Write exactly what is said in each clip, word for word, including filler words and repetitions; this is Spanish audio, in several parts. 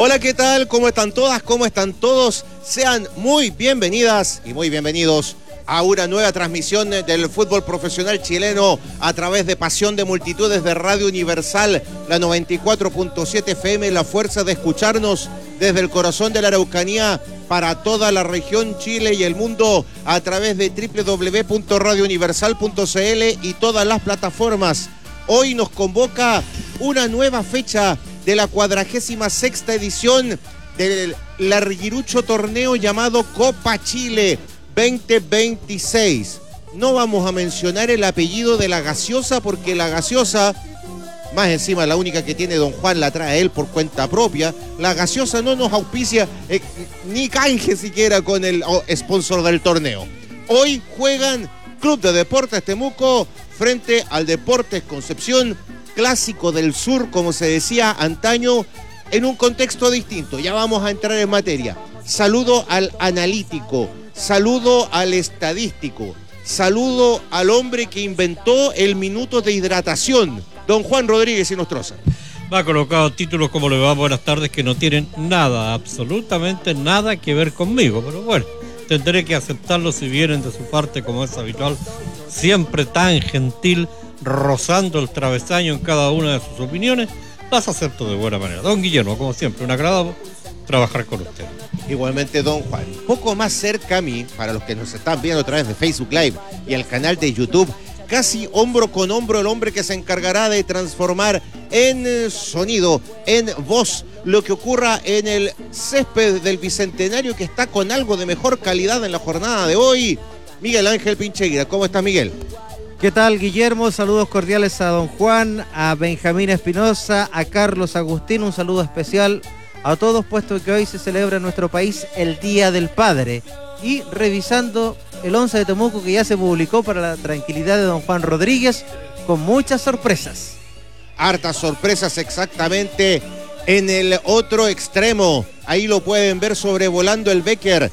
Hola, ¿qué tal? ¿Cómo están todas? ¿Cómo están todos? Sean muy bienvenidas y muy bienvenidos a una nueva transmisión del fútbol profesional chileno a través de Pasión de Multitudes de Radio Universal, la noventa y cuatro punto siete F M, la fuerza de escucharnos desde el corazón de la Araucanía para toda la región, Chile y el mundo a través de doble u doble u doble u punto radio universal punto c l y todas las plataformas. Hoy nos convoca una nueva fecha de la cuadragésima sexta edición del larguirucho torneo llamado Copa Chile veinte veintiséis. No vamos a mencionar el apellido de la gaseosa porque la gaseosa, más encima la única que tiene don Juan, la trae él por cuenta propia. La gaseosa no nos auspicia eh, ni canje siquiera con el oh, sponsor del torneo. Hoy juegan Club de Deportes Temuco frente al Deportes Concepción, clásico del sur, como se decía antaño, en un contexto distinto. Ya vamos a entrar en materia. Saludo al analítico, saludo al estadístico, saludo al hombre que inventó el minuto de hidratación, don Juan Rodríguez y Nostroza. Va colocado títulos como le va, buenas tardes, que no tienen nada, absolutamente nada que ver conmigo, pero bueno, tendré que aceptarlo si vienen de su parte, como es habitual, siempre tan gentil, rozando el travesaño en cada una de sus opiniones, las acepto de buena manera. Don Guillermo, como siempre, un agrado trabajar con usted. Igualmente, don Juan. Poco más cerca a mí, para los que nos están viendo a través de Facebook Live y el canal de YouTube, casi hombro con hombro el hombre que se encargará de transformar en sonido, en voz, lo que ocurra en el césped del Bicentenario, que está con algo de mejor calidad en la jornada de hoy, Miguel Ángel Pincheira. ¿Cómo estás, Miguel? ¿Qué tal, Guillermo? Saludos cordiales a don Juan, a Benjamín Espinosa, a Carlos Agustín, un saludo especial a todos, puesto que hoy se celebra en nuestro país el Día del Padre. Y revisando el once de Temuco, que ya se publicó para la tranquilidad de don Juan Rodríguez, con muchas sorpresas. Hartas sorpresas, exactamente. En el otro extremo, ahí lo pueden ver sobrevolando el Becker.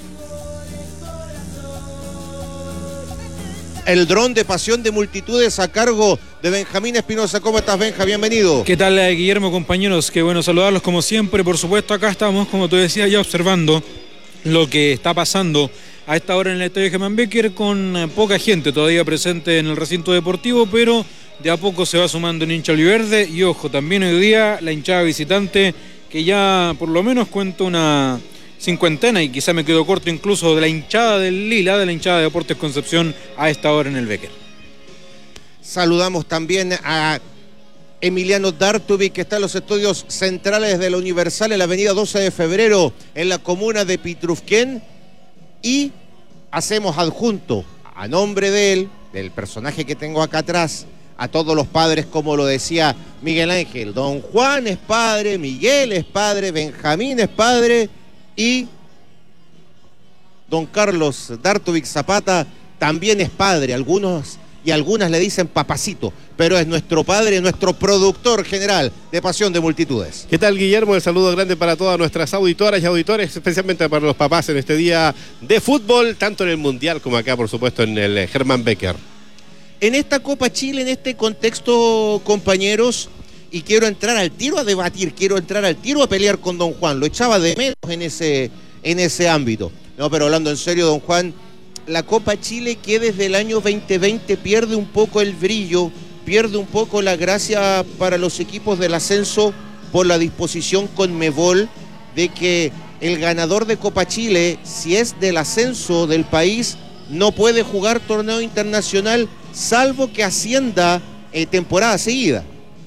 El dron de Pasión de Multitudes a cargo de Benjamín Espinosa. ¿Cómo estás, Benja? Bienvenido. ¿Qué tal, Guillermo, compañeros? Qué bueno saludarlos como siempre. Por supuesto, acá estamos, como tú decías, ya observando lo que está pasando a esta hora en el estadio Germán Becker, con poca gente todavía presente en el recinto deportivo, pero de a poco se va sumando un hincha oliverde. Y ojo, también hoy día la hinchada visitante, que ya por lo menos cuenta una cincuentena, y quizá me quedo corto incluso, de la hinchada del Lila, de la hinchada de Deportes Concepción a esta hora en el Becker. Saludamos también a Emiliano Dartubi, que está en los estudios centrales de la Universal en la avenida doce de febrero, en la comuna de Pitrufquén, y hacemos adjunto a nombre de él, del personaje que tengo acá atrás, a todos los padres, como lo decía Miguel Ángel. Don Juan es padre, Miguel es padre, Benjamín es padre, y don Carlos Dartovic Zapata también es padre. Algunos y algunas le dicen papacito, pero es nuestro padre, nuestro productor general de Pasión de Multitudes. ¿Qué tal, Guillermo? El saludo grande para todas nuestras auditoras y auditores, especialmente para los papás en este día de fútbol, tanto en el Mundial como acá, por supuesto, en el Germán Becker. En esta Copa Chile, en este contexto, compañeros, y quiero entrar al tiro a debatir, quiero entrar al tiro a pelear con don Juan. Lo echaba de menos en ese, en ese ámbito. No, pero hablando en serio, don Juan, la Copa Chile, que desde el año veinte veinte pierde un poco el brillo, pierde un poco la gracia para los equipos del ascenso por la disposición Conmebol de que el ganador de Copa Chile, si es del ascenso del país, no puede jugar torneo internacional, salvo que ascienda eh, temporada seguida.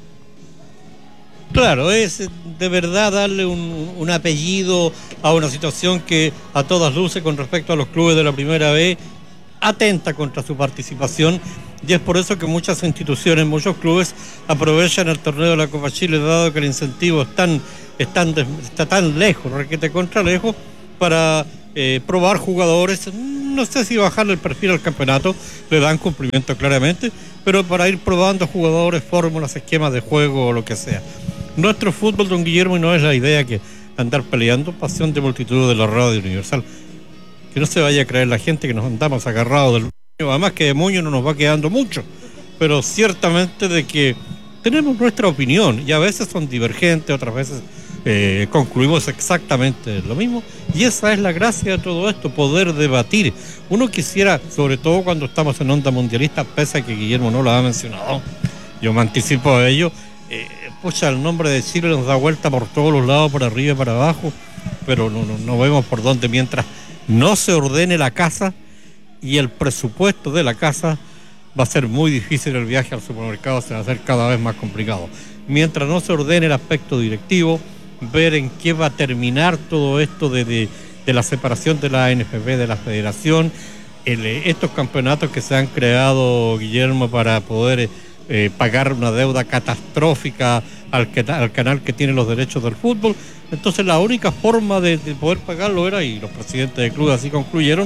Claro, es de verdad darle un, un apellido a una situación que a todas luces, con respecto a los clubes de la primera B, atenta contra su participación, y es por eso que muchas instituciones, muchos clubes aprovechan el torneo de la Copa Chile, dado que el incentivo es tan, es tan, está tan lejos, requete contra lejos, para eh, probar jugadores. No sé si bajarle el perfil al campeonato, le dan cumplimiento claramente, pero para ir probando jugadores, fórmulas, esquemas de juego o lo que sea. Nuestro fútbol, don Guillermo, no es la idea que andar peleando. Pasión de Multitudes de la Radio Universal. Que no se vaya a creer la gente que nos andamos agarrados del moño. Además que de moño no nos va quedando mucho, pero ciertamente de que tenemos nuestra opinión y a veces son divergentes, otras veces eh, concluimos exactamente lo mismo, y esa es la gracia de todo esto, poder debatir. Uno quisiera, sobre todo cuando estamos en onda mundialista, pese a que Guillermo no lo ha mencionado, yo me anticipo a ello, eh, pucha, el nombre de Chile nos da vuelta por todos los lados, por arriba y para abajo, pero no, no, no vemos por dónde. Mientras no se ordene la casa y el presupuesto de la casa, va a ser muy difícil el viaje al supermercado, se va a hacer cada vez más complicado. Mientras no se ordene el aspecto directivo, ver en qué va a terminar todo esto de, de, de la separación de la A N F P de la federación, el, estos campeonatos que se han creado, Guillermo, para poder eh, pagar una deuda catastrófica al, que, al canal que tiene los derechos del fútbol. Entonces la única forma de, de poder pagarlo era, y los presidentes de clubes así concluyeron,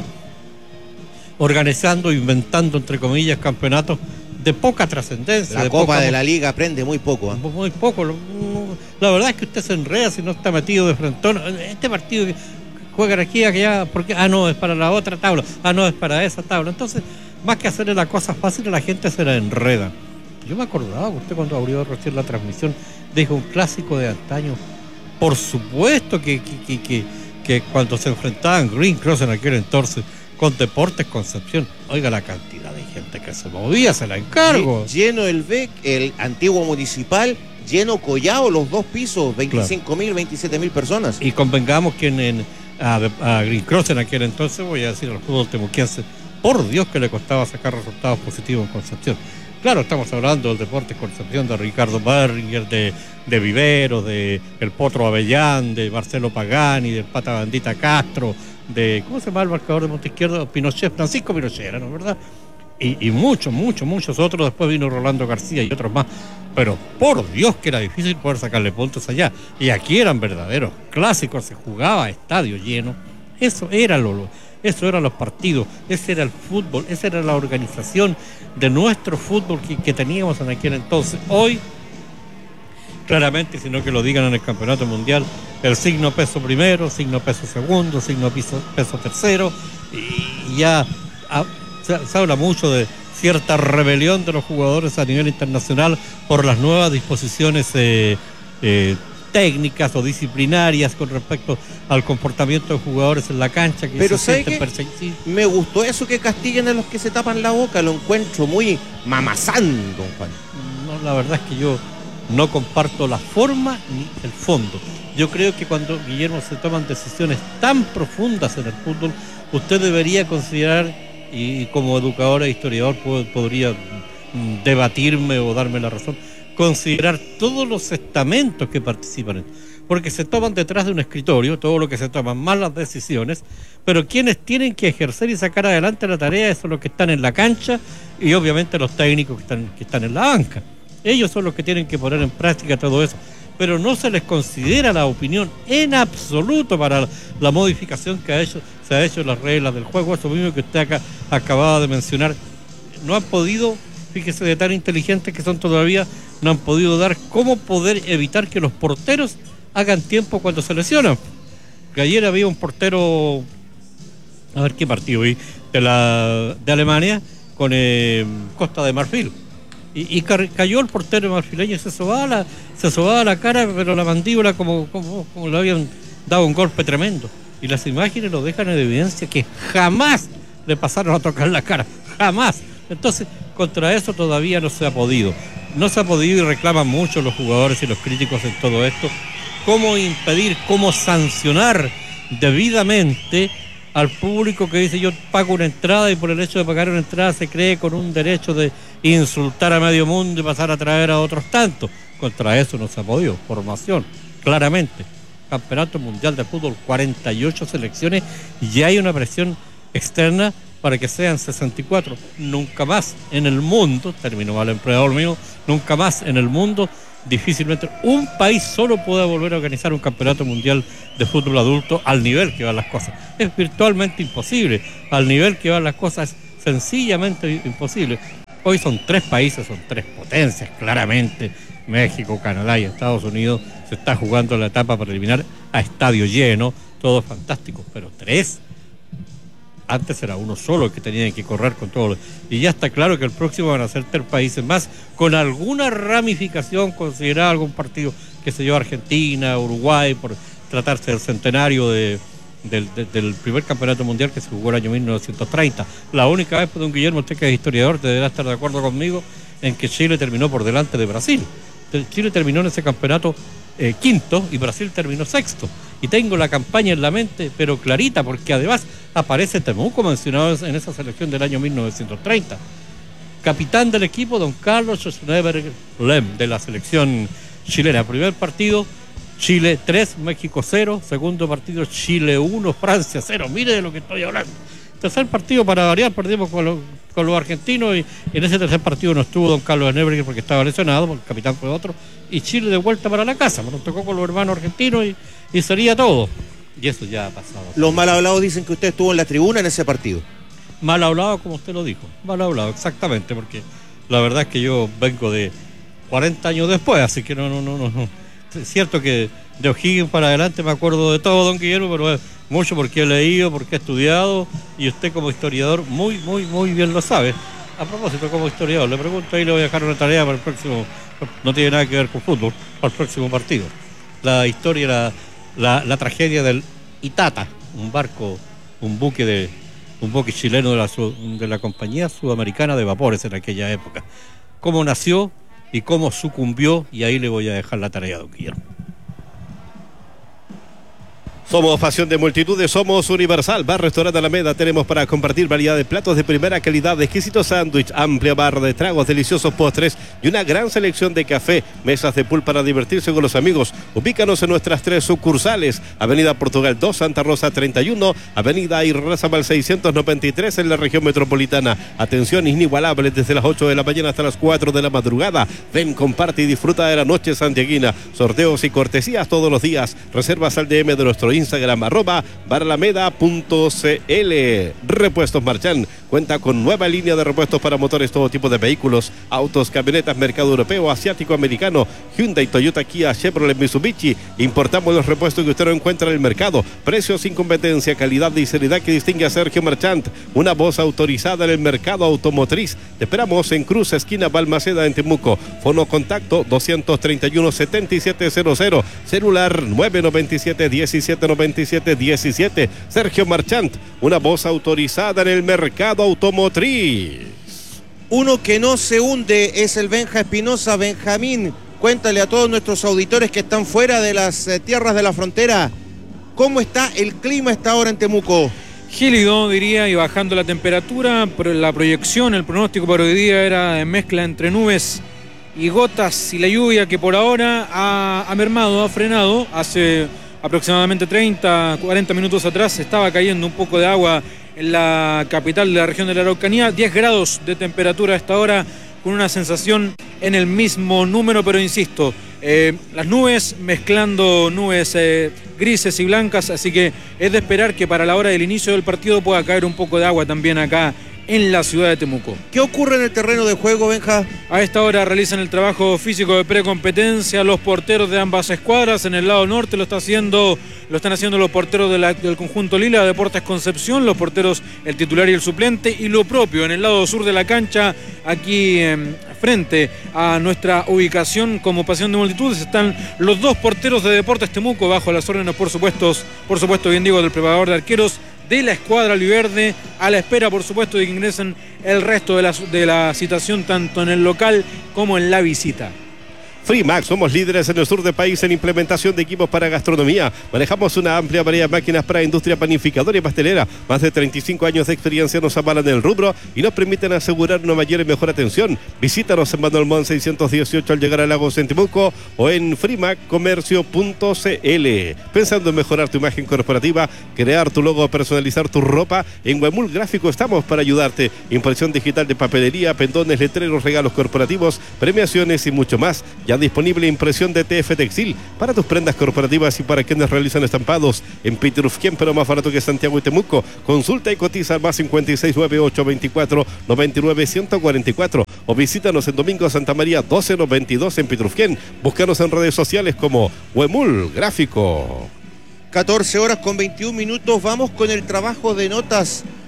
organizando, inventando, entre comillas, campeonatos de poca trascendencia. La de Copa poca, de la Liga aprende muy poco. ¿eh? Muy poco. La verdad es que usted se enreda si no está metido de frentón. Este partido que juegan aquí, allá, porque ah, no, es para la otra tabla, ah, no, es para esa tabla. Entonces, más que hacerle la cosa fácil, la gente se la enreda. Yo me acordaba que usted, cuando abrió recién la transmisión, dijo un clásico de antaño. Por supuesto que, que, que, que, que cuando se enfrentaban Green Cross en aquel entonces con Deportes Concepción, oiga la cantidad de gente que se movía, se la encargo. Lleno el B E C, el antiguo municipal, lleno Collao, los dos pisos, veinticinco mil, veintisiete mil personas. Y convengamos que en, en a, a Green Cross en aquel entonces, voy a decir al fútbol temuquiense, por Dios que le costaba sacar resultados positivos en Concepción. Claro, estamos hablando del Deportes Concepción, de Ricardo Berringer, de, de Vivero, de el Potro Avellán, de Marcelo Pagani, del Pata Bandita Castro, de, ¿cómo se llama el marcador de Monteizquierdo? Pinochet, Francisco Pinochet, ¿no? ¿Verdad? Y, y muchos, muchos, muchos otros. Después vino Rolando García y otros más. Pero por Dios que era difícil poder sacarle puntos allá. Y aquí eran verdaderos clásicos, se jugaba a estadio lleno. Eso era lo, eso eran los partidos, ese era el fútbol, esa era la organización de nuestro fútbol que, que teníamos en aquel entonces. Hoy, claramente, sino que lo digan en el campeonato mundial, el signo peso primero, signo peso segundo, signo peso, peso tercero, y ya a, se, se habla mucho de cierta rebelión de los jugadores a nivel internacional por las nuevas disposiciones eh, eh, técnicas o disciplinarias con respecto al comportamiento de jugadores en la cancha. Que Pero se ¿sabe sienten qué? perseguidos. Me gustó eso que castiguen a los que se tapan la boca, lo encuentro muy mamazán, don Juan. No, la verdad es que yo no comparto la forma ni el fondo. Yo creo que cuando, Guillermo, se toman decisiones tan profundas en el fútbol, usted debería considerar, y como educador e historiador podría debatirme o darme la razón, considerar todos los estamentos que participan en, porque se toman detrás de un escritorio, todo lo que se toman, más las decisiones, pero quienes tienen que ejercer y sacar adelante la tarea son los que están en la cancha y obviamente los técnicos que están, que están en la banca. Ellos son los que tienen que poner en práctica todo eso, pero no se les considera la opinión en absoluto para la, la modificación que ha hecho, se ha hecho en las reglas del juego. Eso mismo que usted acá acababa de mencionar, no han podido, fíjese de tan inteligentes que son todavía, no han podido dar cómo poder evitar que los porteros hagan tiempo cuando se lesionan. Que ayer había un portero, a ver qué partido vi, de, la, de Alemania con eh, Costa de Marfil. Y, y cayó el portero marfileño y se sobaba la, se sobaba la cara, pero la mandíbula como, como, como le habían dado un golpe tremendo. Y las imágenes lo dejan en evidencia que jamás le pasaron a tocar la cara, jamás. Entonces, contra eso todavía no se ha podido. No se ha podido y reclaman mucho los jugadores y los críticos en todo esto. ¿Cómo impedir, cómo sancionar debidamente al público que dice yo pago una entrada y por el hecho de pagar una entrada se cree con un derecho de insultar a medio mundo y pasar a traer a otros tantos? Contra eso no se ha podido. Formación, claramente. Campeonato Mundial de Fútbol, cuarenta y ocho selecciones y hay una presión externa para que sean sesenta y cuatro. Nunca más en el mundo, terminó mal el empleador mío, nunca más en el mundo, difícilmente un país solo pueda volver a organizar un campeonato mundial de fútbol adulto al nivel que van las cosas. Es virtualmente imposible. Al nivel que van las cosas es sencillamente imposible. Hoy son tres países, son tres potencias, claramente. México, Canadá y Estados Unidos. Se está jugando la etapa preliminar a estadio lleno, todo fantástico, pero tres. Antes era uno solo el que tenía que correr con todo. Y ya está claro que el próximo van a ser tres países más, con alguna ramificación considerada, algún partido, que se yo, Argentina, Uruguay, por tratarse del centenario de, del, de, del primer campeonato mundial que se jugó el año mil novecientos treinta. La única vez, pues, don Guillermo, usted que es historiador, deberá estar de acuerdo conmigo en que Chile terminó por delante de Brasil. Chile terminó en ese campeonato eh, quinto y Brasil terminó sexto. Y tengo la campaña en la mente, pero clarita, porque además aparece Temuco mencionado en esa selección del año mil novecientos treinta. Capitán del equipo, don Carlos Schwarzenegger-Lem, de la selección chilena. Primer partido, Chile tres, México cero. Segundo partido, Chile uno, Francia cero. Mire de lo que estoy hablando. Tercer partido, para variar, perdimos con, lo, con los argentinos, y en ese tercer partido no estuvo don Carlos Schwarzenegger porque estaba lesionado, porque el capitán fue otro, y Chile de vuelta para la casa. Nos tocó con los hermanos argentinos y, y sería todo. Y eso ya ha pasado. Los mal hablados dicen que usted estuvo en la tribuna en ese partido. Mal hablado, como usted lo dijo. Mal hablado, exactamente, porque la verdad es que yo vengo de cuarenta años después, así que no, no, no, no. no. Es cierto que de O'Higgins para adelante me acuerdo de todo, don Guillermo, pero es mucho porque he leído, porque he estudiado, y usted como historiador muy, muy, muy bien lo sabe. A propósito, como historiador, le pregunto, ahí le voy a dejar una tarea para el próximo, no tiene nada que ver con fútbol, para el próximo partido. La historia, la, la, la tragedia del Itata, un barco, un buque de un buque chileno de la, de la compañía sudamericana de vapores en aquella época. Cómo nació y cómo sucumbió, y ahí le voy a dejar la tarea, don Guillermo. Somos pasión de multitudes, somos Universal Bar Restaurante Alameda. Tenemos para compartir variedad de platos de primera calidad, exquisito sándwich, amplia barra de tragos, deliciosos postres y una gran selección de café, mesas de pool para divertirse con los amigos. Ubícanos en nuestras tres sucursales: Avenida Portugal dos, Santa Rosa treinta y uno, Avenida Irarrázaval seiscientos noventa y tres en la región metropolitana. Atención inigualable desde las ocho de la mañana hasta las cuatro de la madrugada. Ven, comparte y disfruta de la noche santiaguina. Sorteos y cortesías todos los días. Reservas al D M de nuestro Instagram, arroba baralameda punto cl. Repuestos Marchán cuenta con nueva línea de repuestos para motores, todo tipo de vehículos, autos, camionetas, mercado europeo, asiático, americano, Hyundai, Toyota, Kia, Chevrolet, Mitsubishi. Importamos los repuestos que usted no encuentra en el mercado. Precios sin competencia, calidad y seriedad que distingue a Sergio Marchant, una voz autorizada en el mercado automotriz. Te esperamos en Cruz, esquina Balmaceda, en Temuco. Fono contacto doscientos treinta y uno, setenta y siete cero cero, celular nueve noventa y siete, diecisiete noventa y siete diecisiete. Sergio Marchant, una voz autorizada en el mercado automotriz. Uno que no se hunde es el Benja Espinosa. Benjamín, cuéntale a todos nuestros auditores que están fuera de las eh, tierras de la frontera, ¿cómo está el clima a esta hora en Temuco? Gélido, diría, y bajando la temperatura. Pero la proyección, el pronóstico para hoy día era de mezcla entre nubes y gotas, y la lluvia que por ahora ha, ha mermado, ha frenado. Hace aproximadamente treinta, cuarenta minutos atrás estaba cayendo un poco de agua en la capital de la región de la Araucanía. diez grados de temperatura a esta hora, con una sensación en el mismo número, pero insisto, eh, las nubes mezclando nubes eh, grises y blancas, así que es de esperar que para la hora del inicio del partido pueda caer un poco de agua también acá en la ciudad de Temuco. ¿Qué ocurre en el terreno de juego, Benja? A esta hora realizan el trabajo físico de precompetencia los porteros de ambas escuadras. En el lado norte lo está haciendo, lo están haciendo los porteros de la, del conjunto Lila, Deportes Concepción, los porteros el titular y el suplente, y lo propio en el lado sur de la cancha, aquí eh, frente a nuestra ubicación como pasión de multitudes, están los dos porteros de Deportes Temuco, bajo las órdenes, por supuesto, por supuesto, bien digo, del preparador de arqueros de la escuadra albiverde, a la espera, por supuesto, de que ingresen el resto de la, de la citación, tanto en el local como en la visita. Freemax, somos líderes en el sur del país en implementación de equipos para gastronomía. Manejamos una amplia variedad de máquinas para industria panificadora y pastelera. Más de treinta y cinco años de experiencia nos avalan en el rubro y nos permiten asegurar una mayor y mejor atención. Visítanos en Manuel Montt seiscientos dieciocho al llegar a Lagos en Temuco, o en freemac comercio punto cl. Pensando en mejorar tu imagen corporativa, crear tu logo, personalizar tu ropa, en Huemul Gráfico estamos para ayudarte. Impresión digital de papelería, pendones, letreros, regalos corporativos, premiaciones y mucho más. Ya disponible impresión de T F Textil para tus prendas corporativas y para quienes realizan estampados en Pitrufquén, pero más barato que Santiago y Temuco. Consulta y cotiza más cincuenta y seis, noventa y ocho, veinticuatro, noventa y nueve, ciento cuarenta y cuatro, o visítanos en Domingo Santa María doce noventa y dos en Pitrufquén. Búscanos en redes sociales como Huemul Gráfico. catorce horas con veintiún minutos. Vamos con el trabajo de notas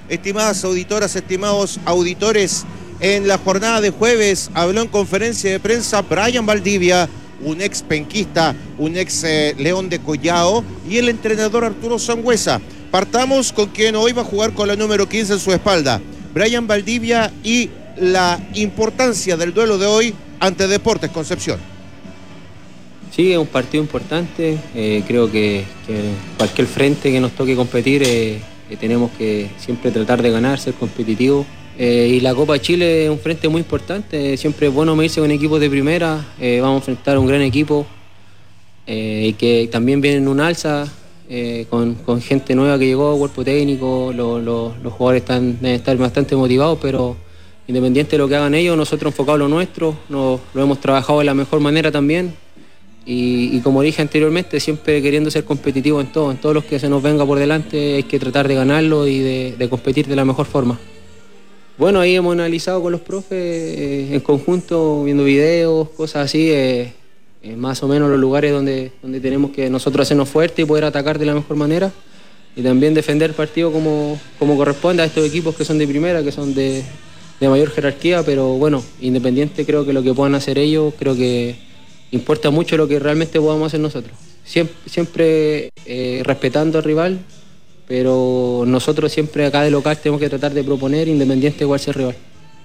Estimadas auditoras, estimados auditores, en la jornada de jueves habló en conferencia de prensa Brian Valdivia, un ex penquista, un ex eh, León de Collao, y el entrenador Arturo Sangüesa. Partamos con quien hoy va a jugar con la número quince en su espalda, Brian Valdivia, y la importancia del duelo de hoy ante Deportes Concepción. Sí, es un partido importante. Eh, creo que, que cualquier frente que nos toque competir, eh, eh, tenemos que siempre tratar de ganar, ser competitivos. Eh, y la Copa Chile es un frente muy importante. Siempre es bueno medirse con equipos de primera. Eh, vamos a enfrentar a un gran equipo eh, y que también viene en un alza eh, con, con gente nueva que llegó, cuerpo técnico. Lo, lo, los jugadores están, deben estar bastante motivados, pero independiente de lo que hagan ellos, nosotros enfocados en lo nuestro, nos, lo hemos trabajado de la mejor manera también. Y, y como dije anteriormente, siempre queriendo ser competitivos en todo, en todos los que se nos venga por delante, hay que tratar de ganarlo y de, de competir de la mejor forma. Bueno, ahí hemos analizado con los profes eh, en conjunto, viendo videos, cosas así, eh, eh, más o menos los lugares donde, donde tenemos que nosotros hacernos fuertes y poder atacar de la mejor manera y también defender el partido como, como corresponde a estos equipos que son de primera, que son de, de mayor jerarquía, pero bueno, independiente creo que lo que puedan hacer ellos, creo que importa mucho lo que realmente podamos hacer nosotros. Siempre, siempre eh, respetando al rival, pero nosotros siempre acá de local tenemos que tratar de proponer independiente de cuál sea el rival.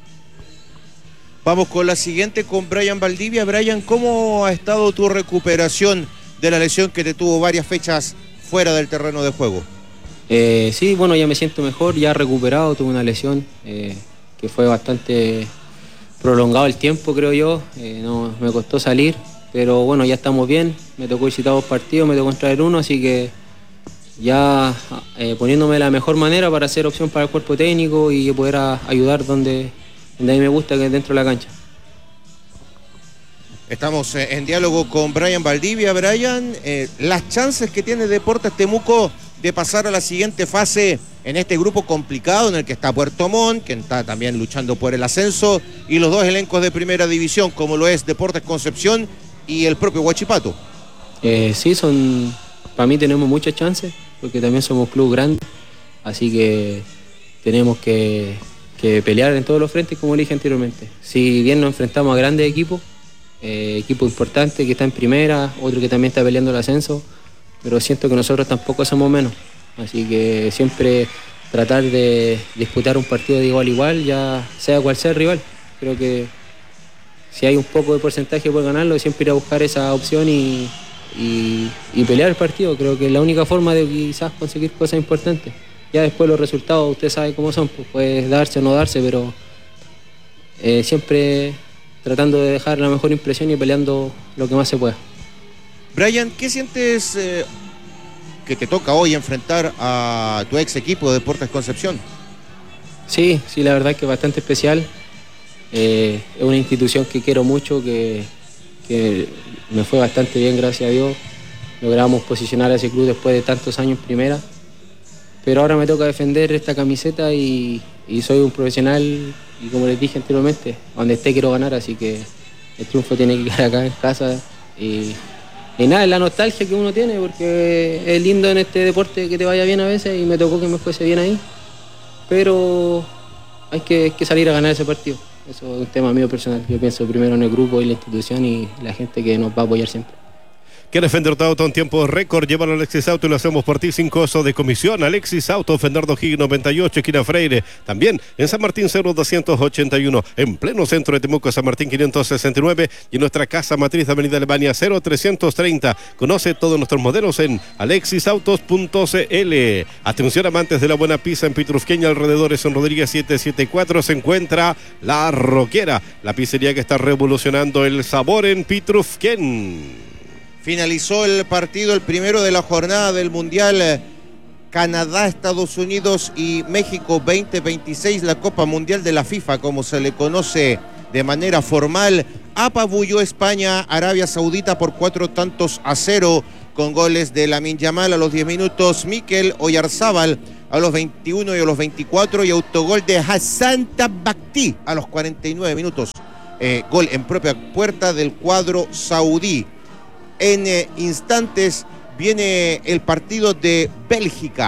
Vamos con la siguiente, con Brian Valdivia. Brian, ¿cómo ha estado tu recuperación de la lesión que te tuvo varias fechas fuera del terreno de juego? Eh, sí, bueno, ya me siento mejor, ya recuperado, tuve una lesión eh, que fue bastante prolongado el tiempo, creo yo, eh, no, me costó salir, pero bueno, ya estamos bien, me tocó visitar dos partidos, me tocó entrar en uno, así que ya eh, poniéndome de la mejor manera para ser opción para el cuerpo técnico y poder a, ayudar donde, donde a mí me gusta, que es dentro de la cancha. Estamos eh, en diálogo con Brian Valdivia. Brian, eh, las chances que tiene Deportes Temuco de pasar a la siguiente fase en este grupo complicado en el que está Puerto Montt, que está también luchando por el ascenso, y los dos elencos de primera división, como lo es Deportes Concepción y el propio Huachipato. Eh, sí, son, para mí tenemos muchas chances, porque también somos club grande, así que tenemos que, que pelear en todos los frentes, como dije anteriormente. Si bien nos enfrentamos a grandes equipos, eh, equipos importantes que están en primera, otro que también está peleando el ascenso, pero siento que nosotros tampoco somos menos, así que siempre tratar de disputar un partido de igual a igual, ya sea cual sea el rival. Creo que si hay un poco de porcentaje por ganarlo, siempre ir a buscar esa opción y, y, y pelear el partido. Creo que es la única forma de quizás conseguir cosas importantes. Ya después los resultados, usted sabe cómo son, pues puede darse o no darse, pero eh, siempre tratando de dejar la mejor impresión y peleando lo que más se pueda. Brian, ¿qué sientes eh, que te toca hoy enfrentar a tu ex equipo de Deportes Concepción? Sí, sí, la verdad es que es bastante especial. Eh, es una institución que quiero mucho, que, que me fue bastante bien, gracias a Dios. Logramos posicionar a ese club después de tantos años en primera. Pero ahora me toca defender esta camiseta y, y soy un profesional y como les dije anteriormente, donde esté quiero ganar, así que el triunfo tiene que quedar acá en casa. Y, y nada, es la nostalgia que uno tiene, porque es lindo en este deporte que te vaya bien a veces y me tocó que me fuese bien ahí. Pero hay que, hay que salir a ganar ese partido. Eso es un tema mío personal. Yo pienso primero en el grupo y la institución y la gente que nos va a apoyar siempre. ¿Quieres vender tu auto en tiempo récord? Llévalo a Alexis Auto y lo hacemos por ti sin costo de comisión. Alexis Auto, Fernando Gil noventa y ocho, esquina Freire. También en San Martín cero doscientos ochenta y uno. En pleno centro de Temuco, San Martín quinientos sesenta y nueve. Y en nuestra casa matriz de Avenida Alemania cero trescientos treinta. Conoce todos nuestros modelos en alexis autos punto c l. Atención amantes de la buena pizza en Pitrufquén y alrededores. En Rodríguez setecientos setenta y cuatro se encuentra La Roquera, la pizzería que está revolucionando el sabor en Pitrufquén. Finalizó el partido, el primero de la jornada del Mundial Canadá, Estados Unidos y México veinte veintiséis, la Copa Mundial de la FIFA, como se le conoce de manera formal. Apabulló España, Arabia Saudita por cuatro tantos a cero, con goles de Lamine Yamal a los diez minutos, Mikel Oyarzábal a los veintiuno y a los veinticuatro, y autogol de Hassan Tabakti a los cuarenta y nueve minutos. Eh, gol en propia puerta del cuadro saudí. En eh, instantes viene el partido de Bélgica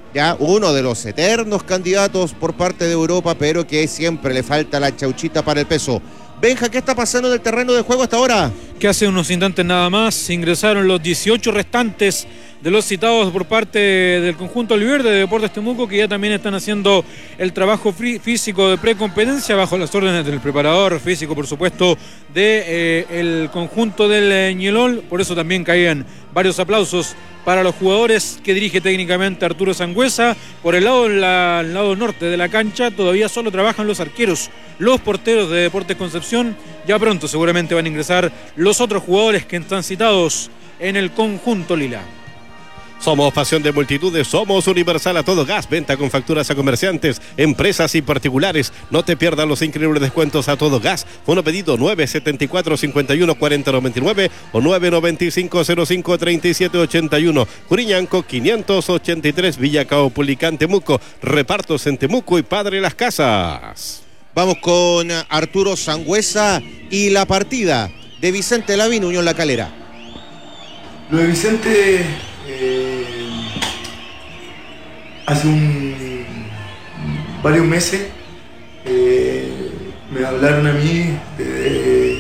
ya uno de los eternos candidatos por parte de Europa, pero que siempre le falta la chauchita para el peso. Benja, ¿qué está pasando en el terreno de juego hasta ahora? Que hace unos instantes nada más ingresaron los dieciocho restantes de los citados por parte del conjunto albiverde de Deportes Temuco, que ya también están haciendo el trabajo físico de precompetencia bajo las órdenes del preparador físico, por supuesto, del de, eh, conjunto del eh, Ñelol. Por eso también caían varios aplausos para los jugadores que dirige técnicamente Arturo Sangüesa. Por el lado, la, el lado norte de la cancha todavía solo trabajan los arqueros, los porteros de Deportes Concepción. Ya pronto seguramente van a ingresar los otros jugadores que están citados en el conjunto lila. Somos pasión de multitudes, somos Universal a todo gas, venta con facturas a comerciantes, empresas y particulares. No te pierdas los increíbles descuentos a todo gas. Fono pedido nueve setenta y cuatro, cincuenta y uno, cuarenta, noventa y nueve o nueve noventa y cinco, cero cinco, treinta y siete, ochenta y uno. Curiñanco quinientos ochenta y tres, Villa Caupolicán, Temuco. Repartos en Temuco y Padre Las Casas. Vamos con Arturo Sangüesa y la partida de Vicente Lavín, Unión La Calera. Lo de Vicente... Eh, hace un, varios meses eh, me hablaron a mí de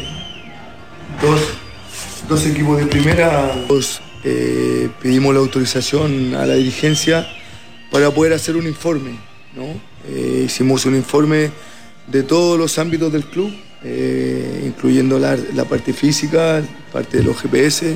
dos, dos equipos de primera. Dos, eh, pedimos la autorización a la dirigencia para poder hacer un informe, ¿no? Eh, hicimos un informe de todos los ámbitos del club, eh, incluyendo la, la parte física, parte de los G P S,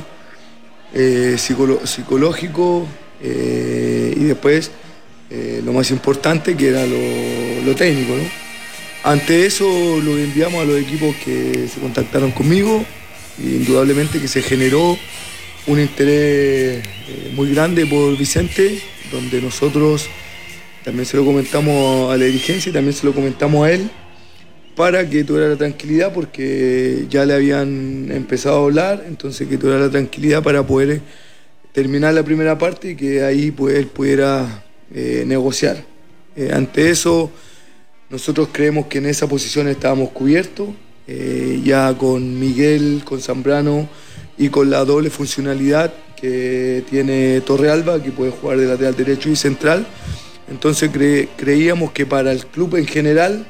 Eh, psicolo- psicológico eh, y después eh, lo más importante que era lo, lo técnico, ¿no? Ante eso lo enviamos a los equipos que se contactaron conmigo y indudablemente que se generó un interés eh, muy grande por Vicente, donde nosotros también se lo comentamos a la dirigencia y también se lo comentamos a él para que tuviera la tranquilidad, porque ya le habían empezado a hablar, entonces que tuviera la tranquilidad para poder terminar la primera parte y que ahí pues, él pudiera eh, negociar. Eh, ante eso, nosotros creemos que en esa posición estábamos cubiertos, eh, ya con Miguel, con Zambrano y con la doble funcionalidad que tiene Torrealba, que puede jugar de lateral derecho y central. Entonces cre- creíamos que para el club en general,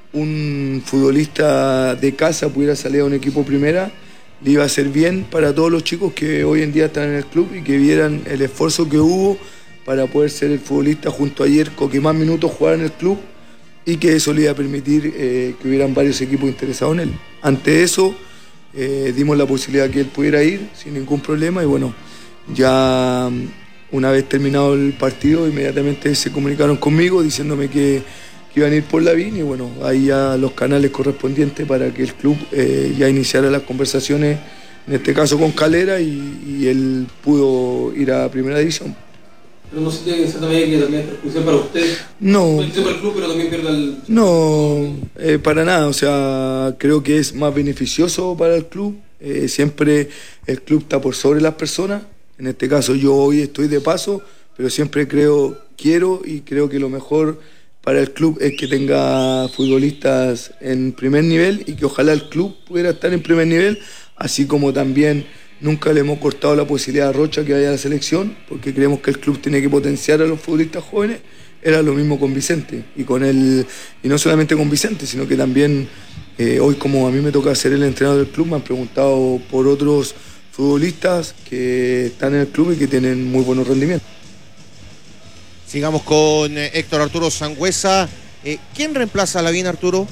un futbolista de casa pudiera salir a un equipo primera, le iba a hacer bien para todos los chicos que hoy en día están en el club y que vieran el esfuerzo que hubo para poder ser el futbolista junto a Yerko que más minutos jugara en el club y que eso le iba a permitir eh, que hubieran varios equipos interesados en él. Ante eso eh, dimos la posibilidad que él pudiera ir sin ningún problema y bueno, ya una vez terminado el partido inmediatamente se comunicaron conmigo diciéndome que que iban a ir por Lavín y bueno, ahí ya los canales correspondientes para que el club eh, ya iniciara las conversaciones, en este caso con Calera, y, y él pudo ir a Primera División. ¿Pero no se tiene que cierta medida que también es perjuicial para usted? No. Para el club, pero también pierde el... No, eh, para nada, o sea, creo que es más beneficioso para el club, eh, siempre el club está por sobre las personas, en este caso yo hoy estoy de paso, pero siempre creo, quiero y creo que lo mejor para el club es que tenga futbolistas en primer nivel y que ojalá el club pudiera estar en primer nivel, así como también nunca le hemos cortado la posibilidad a Rocha que vaya a la selección, porque creemos que el club tiene que potenciar a los futbolistas jóvenes. Era lo mismo con Vicente, y con él, y no solamente con Vicente, sino que también eh, hoy, como a mí me toca ser el entrenador del club, me han preguntado por otros futbolistas que están en el club y que tienen muy buenos rendimientos. Sigamos con eh, Héctor Arturo Sangüesa. Eh, ¿Quién reemplaza a Lavín, Arturo?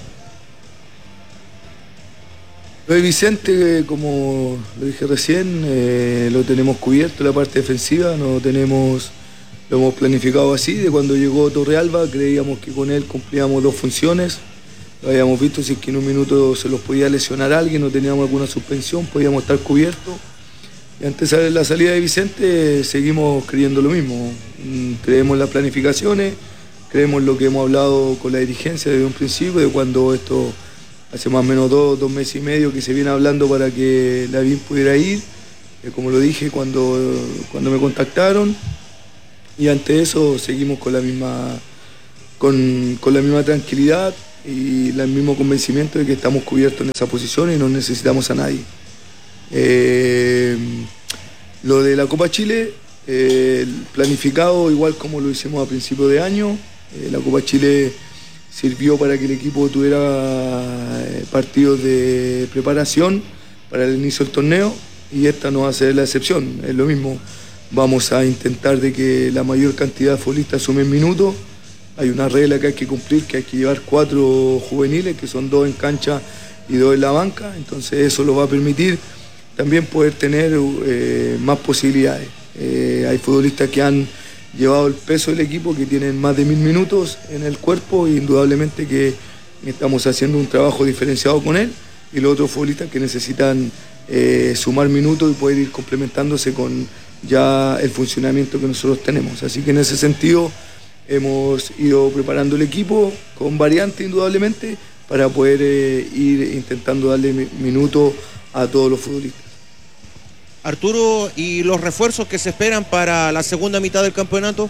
Lo de Vicente, como lo dije recién, eh, lo tenemos cubierto, la parte defensiva, no tenemos, lo hemos planificado así. De cuando llegó Torrealba creíamos que con él cumplíamos dos funciones. Lo habíamos visto, si es que en un minuto se los podía lesionar a alguien o teníamos alguna suspensión, podíamos estar cubiertos. Y antes de la salida de Vicente seguimos creyendo lo mismo. Creemos en las planificaciones, creemos en lo que hemos hablado con la dirigencia desde un principio, de cuando esto hace más o menos dos, dos meses y medio que se viene hablando para que Lavín pudiera ir, eh, como lo dije cuando, cuando me contactaron, y ante eso seguimos con la misma, con, con la misma tranquilidad y el mismo convencimiento de que estamos cubiertos en esa posición y no necesitamos a nadie. Eh, lo de la Copa Chile, eh, planificado igual como lo hicimos a principio de año. Eh, la Copa Chile sirvió para que el equipo tuviera eh, partidos de preparación para el inicio del torneo y esta no va a ser la excepción. Es lo mismo, vamos a intentar de que la mayor cantidad de futbolistas sumen minutos. Hay una regla que hay que cumplir, que hay que llevar cuatro juveniles, que son dos en cancha y dos en la banca, entonces eso lo va a permitir también poder tener eh, más posibilidades. Eh, hay futbolistas que han llevado el peso del equipo, que tienen más de mil minutos en el cuerpo, e indudablemente que estamos haciendo un trabajo diferenciado con él, y los otros futbolistas que necesitan eh, sumar minutos y poder ir complementándose con ya el funcionamiento que nosotros tenemos. Así que en ese sentido hemos ido preparando el equipo con variante indudablemente para poder eh, ir intentando darle minutos a todos los futbolistas. Arturo, ¿y los refuerzos que se esperan para la segunda mitad del campeonato?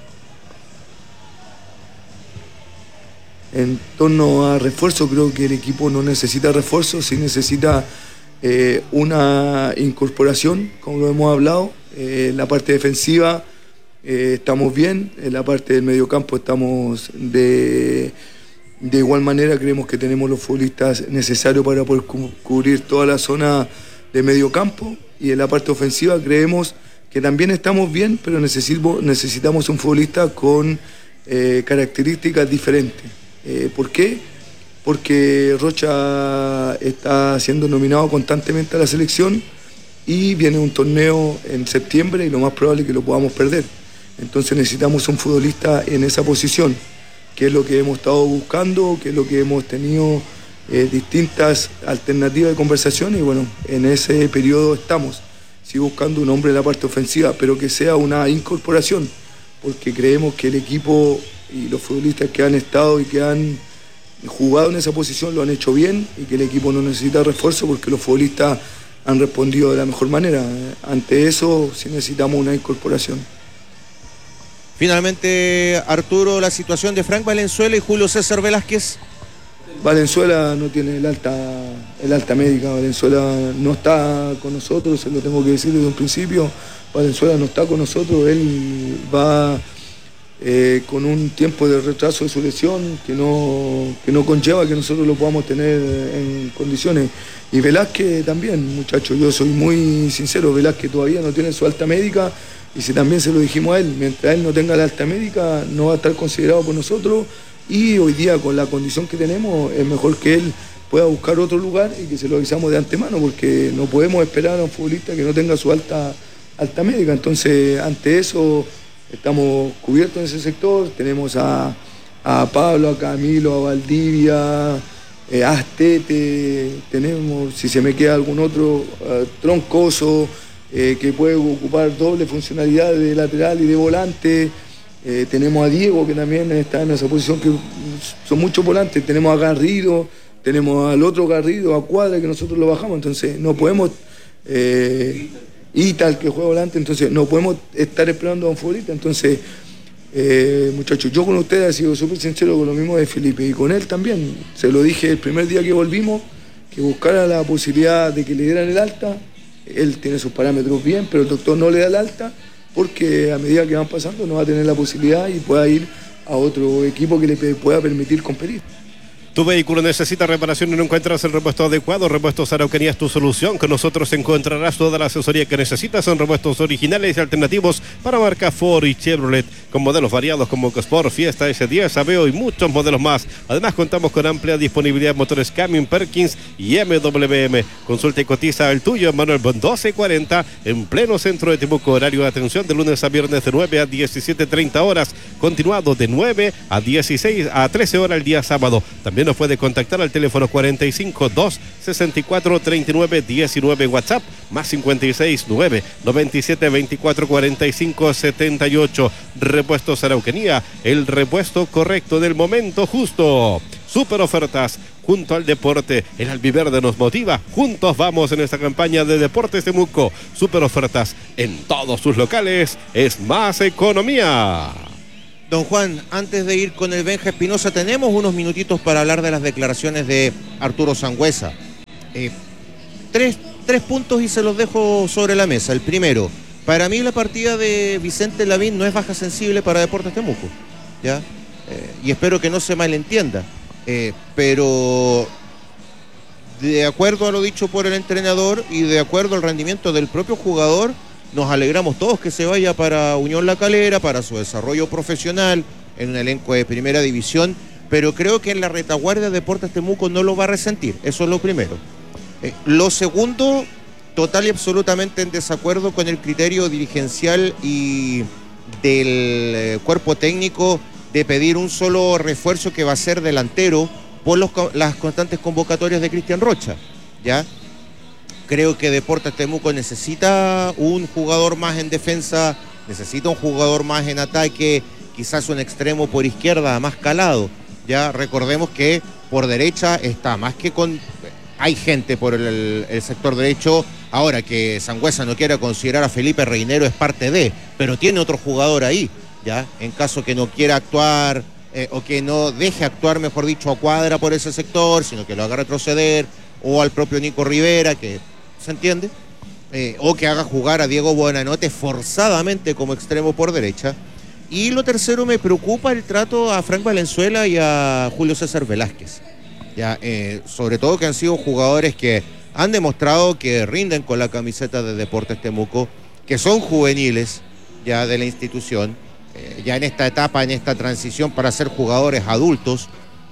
En torno a refuerzo, creo que el equipo no necesita refuerzo, sí necesita eh, una incorporación, como lo hemos hablado. Eh, en la parte defensiva eh, estamos bien, en la parte del mediocampo estamos de, de igual manera, creemos que tenemos los futbolistas necesarios para poder cu- cubrir toda la zona de mediocampo, y en la parte ofensiva creemos que también estamos bien, pero necesitamos, necesitamos un futbolista con eh, características diferentes. Eh, ¿Por qué? Porque Rocha está siendo nominado constantemente a la selección y viene un torneo en septiembre y lo más probable es que lo podamos perder. Entonces necesitamos un futbolista en esa posición, que es lo que hemos estado buscando, que es lo que hemos tenido eh, distintas alternativas de conversación, y bueno, en ese periodo estamos. Sí, buscando un hombre en la parte ofensiva, pero que sea una incorporación, porque creemos que el equipo y los futbolistas que han estado y que han jugado en esa posición lo han hecho bien, y que el equipo no necesita refuerzo porque los futbolistas han respondido de la mejor manera. Ante eso sí necesitamos una incorporación. Finalmente, Arturo, la situación de Frank Valenzuela y Julio César Velázquez. Valenzuela no tiene el alta, el alta médica. Valenzuela no está con nosotros, se lo tengo que decir desde un principio. Valenzuela no está con nosotros, él va eh, con un tiempo de retraso de su lesión que no, que no conlleva que nosotros lo podamos tener en condiciones. Y Velázquez también, muchachos, yo soy muy sincero, Velázquez todavía no tiene su alta médica, y si también se lo dijimos a él, mientras él no tenga la alta médica no va a estar considerado por nosotros, y hoy día con la condición que tenemos es mejor que él pueda buscar otro lugar y que se lo avisamos de antemano, porque no podemos esperar a un futbolista que no tenga su alta, alta médica. Entonces ante eso estamos cubiertos en ese sector, tenemos a, a Pablo, a Camilo, a Valdivia, eh, a Astete, tenemos, si se me queda algún otro, uh, Troncoso, eh, que puede ocupar doble funcionalidad de lateral y de volante. Eh, tenemos a Diego, que también está en esa posición, que son muchos volantes. Tenemos a Garrido, tenemos al otro Garrido, a Cuadra, que nosotros lo bajamos. Entonces no podemos, eh, Ital, que juega volante, entonces no podemos estar esperando a un futbolista. Entonces, eh, muchachos, yo con ustedes he sido súper sincero con lo mismo de Felipe, y con él también. Se lo dije el primer día que volvimos, que buscara la posibilidad de que le dieran el alta. Él tiene sus parámetros bien, pero el doctor no le da el alta, porque a medida que van pasando no va a tener la posibilidad y pueda ir a otro equipo que le pueda permitir competir. Tu vehículo necesita reparación y no encuentras el repuesto adecuado. Repuestos Araucanía es tu solución. Con nosotros encontrarás toda la asesoría que necesitas. Son repuestos originales y alternativos para marca Ford y Chevrolet, con modelos variados como EcoSport, Fiesta, ese diez, Aveo y muchos modelos más. Además contamos con amplia disponibilidad de motores Cummins, Perkins y M W M. Consulta y cotiza el tuyo en Manuel Bon doce cuarenta, en pleno centro de Temuco. Horario de atención de lunes a viernes de nueve a diecisiete treinta horas, continuado de nueve a dieciséis a trece horas el día sábado. También nos puede contactar al teléfono cuarenta y cinco, dos sesenta y cuatro, treinta y nueve diecinueve, WhatsApp más cincuenta y seis, nueve noventa y siete, veinticuatro, cuarenta y cinco, setenta y ocho. Repuestos Araucanía, el repuesto correcto del momento justo. Super ofertas junto al deporte. El albiverde nos motiva. Juntos vamos en esta campaña de Deportes Temuco. Super ofertas en todos sus locales. Es más economía. Don Juan, antes de ir con el Benja Espinosa, tenemos unos minutitos para hablar de las declaraciones de Arturo Sangüesa. Eh, tres, tres puntos y se los dejo sobre la mesa. El primero, para mí la partida de Vicente Lavín no es baja sensible para Deportes Temuco, ¿ya? Eh, y espero que no se malentienda, eh, pero de acuerdo a lo dicho por el entrenador y de acuerdo al rendimiento del propio jugador, nos alegramos todos que se vaya para Unión La Calera, para su desarrollo profesional en un elenco de primera división, pero creo que en la retaguardia de Deportes Temuco no lo va a resentir, eso es lo primero. Eh, lo segundo, total y absolutamente en desacuerdo con el criterio dirigencial y del eh, cuerpo técnico de pedir un solo refuerzo que va a ser delantero por los, las constantes convocatorias de Cristian Rocha, ¿ya? Creo que Deportes Temuco necesita un jugador más en defensa, necesita un jugador más en ataque, quizás un extremo por izquierda más calado, ya recordemos que por derecha está más que con... Hay gente por el, el sector derecho, ahora que Sangüesa no quiera considerar a Felipe Reinero es parte de, pero tiene otro jugador ahí, ¿ya? En caso que no quiera actuar eh, o que no deje actuar, mejor dicho, a Cuadra por ese sector, sino que lo haga retroceder, o al propio Nico Rivera, que se entiende, eh, o que haga jugar a Diego Buenanote forzadamente como extremo por derecha. Y lo tercero, me preocupa el trato a Frank Valenzuela y a Julio César Velázquez, ya, eh, sobre todo que han sido jugadores que han demostrado que rinden con la camiseta de Deportes Temuco, que son juveniles ya de la institución, eh, ya en esta etapa, en esta transición para ser jugadores adultos,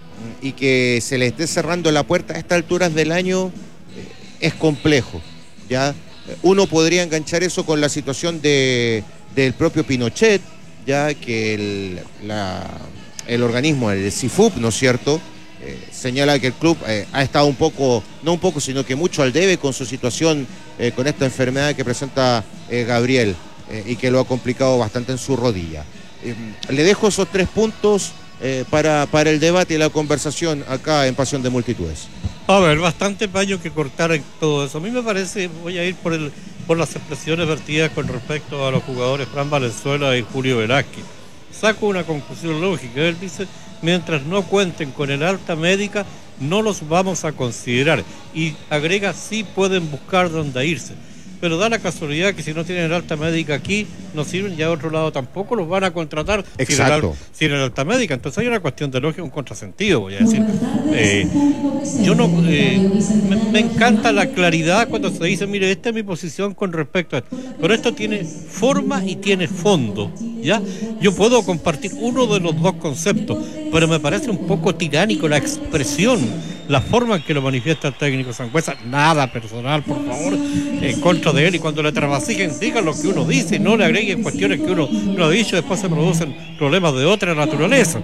y que se les esté cerrando la puerta a estas alturas del año eh, es complejo, ya. Uno podría enganchar eso con la situación de, del propio Pinochet, ya que el, la, el organismo, el C I F U P, ¿no es cierto?, Eh, señala que el club eh, ha estado un poco, no un poco, sino que mucho al debe con su situación, eh, con esta enfermedad que presenta eh, Gabriel eh, y que lo ha complicado bastante en su rodilla. Eh, le dejo esos tres puntos eh, para, para el debate y la conversación acá en Pasión de Multitudes. A ver, bastante paño que cortar en todo eso. A mí me parece, voy a ir por, el, por las expresiones vertidas con respecto a los jugadores Fran Valenzuela y Julio Velázquez. Saco una conclusión lógica. Él dice: mientras no cuenten con el alta médica, no los vamos a considerar. Y agrega, sí pueden buscar dónde irse. Pero da la casualidad que si no tienen el alta médica aquí, no sirven, y a otro lado tampoco los van a contratar sin el, sin el alta médica. Entonces hay una cuestión de lógica, un contrasentido, voy a decir. Eh, yo no eh, me, me encanta la claridad cuando se dice, mire, esta es mi posición con respecto a esto. Pero esto tiene forma y tiene fondo, ¿ya? Yo puedo compartir uno de los dos conceptos, pero me parece un poco tiránico la expresión, la forma en que lo manifiesta el técnico Sangüesa. Nada personal, por favor, en contra de él, y cuando le trabasijen, digan lo que uno dice, no le agreguen cuestiones que uno lo ha dicho, después se producen problemas de otra naturaleza.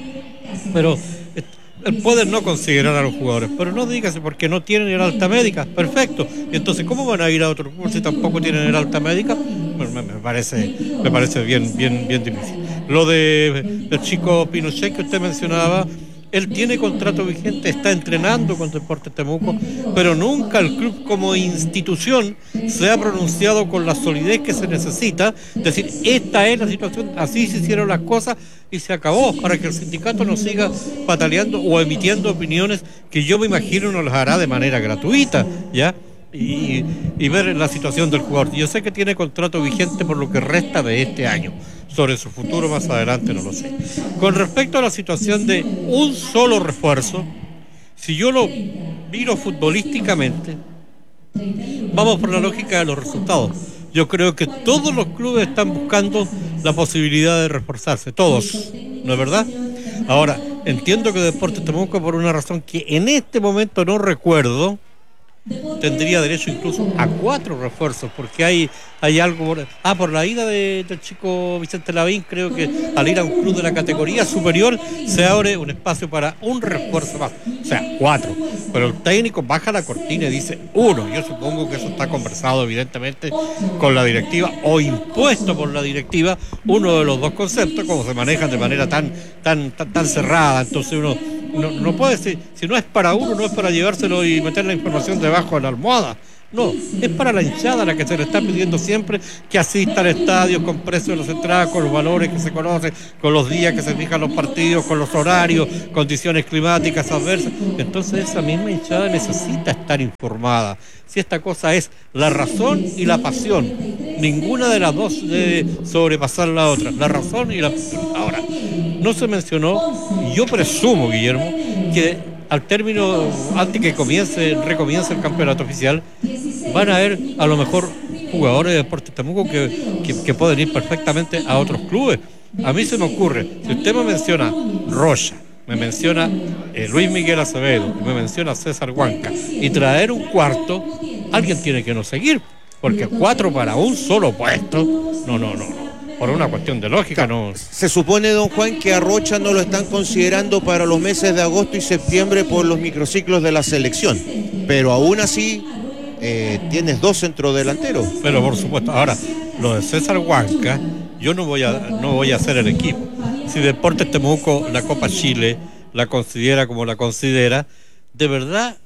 Pero él puede no considerar a los jugadores, pero no dígase porque no tienen el alta médica, perfecto. Y entonces, ¿cómo van a ir a otro club si tampoco tienen el alta médica? Bueno, me, me parece, me parece bien, bien, bien difícil. Lo de el chico Pinochet que usted mencionaba, él tiene contrato vigente, está entrenando con Deportes Temuco, pero nunca el club como institución se ha pronunciado con la solidez que se necesita, decir, esta es la situación, así se hicieron las cosas y se acabó, para que el sindicato no siga pataleando o emitiendo opiniones que yo me imagino no las hará de manera gratuita, ¿ya? Y, y ver la situación del jugador. Yo sé que tiene contrato vigente por lo que resta de este año. Sobre su futuro más adelante no lo sé. Con respecto a la situación de un solo refuerzo, si yo lo miro futbolísticamente, vamos por la lógica de los resultados. Yo creo que todos los clubes están buscando la posibilidad de reforzarse, todos, ¿no es verdad? Ahora, entiendo que Deportes Temuco, por una razón que en este momento no recuerdo, tendría derecho incluso a cuatro refuerzos, porque hay, hay algo por, ah, por la ida de, del chico Vicente Lavín, creo que al ir a un club de la categoría superior se abre un espacio para un refuerzo más, o sea, cuatro, pero el técnico baja la cortina y dice uno. Yo supongo que eso está conversado evidentemente con la directiva o impuesto por la directiva, uno de los dos conceptos, como se manejan de manera tan, tan, tan, tan cerrada. Entonces uno No, no puede ser, si no es para uno, no es para llevárselo y meter la información debajo de la almohada. No, es para la hinchada la que se le está pidiendo siempre que asista al estadio con precios de las entradas, con los valores que se conocen, con los días que se fijan los partidos, con los horarios, condiciones climáticas adversas. Entonces esa misma hinchada necesita estar informada. Si esta cosa es la razón y la pasión, ninguna de las dos debe sobrepasar la otra, la razón y la pasión. Ahora, no se mencionó, y yo presumo, Guillermo, que al término, antes que comience, recomience el campeonato oficial, van a haber a lo mejor jugadores de Deportes Temuco que, que, que pueden ir perfectamente a otros clubes. A mí se me ocurre, si usted me menciona Rocha, me menciona eh, Luis Miguel Acevedo, me menciona César Huanca, y traer un cuarto, alguien tiene que no seguir, porque cuatro para un solo puesto, no, no, no, no. Por una cuestión de lógica, no. Se supone, don Juan, que a Rocha no lo están considerando para los meses de agosto y septiembre por los microciclos de la selección. Pero aún así, eh, tienes dos centrodelanteros. Pero por supuesto, ahora, lo de César Huanca, yo no voy a, no voy a hacer el equipo. Si Deportes Temuco, la Copa Chile, la considera como la considera, de verdad,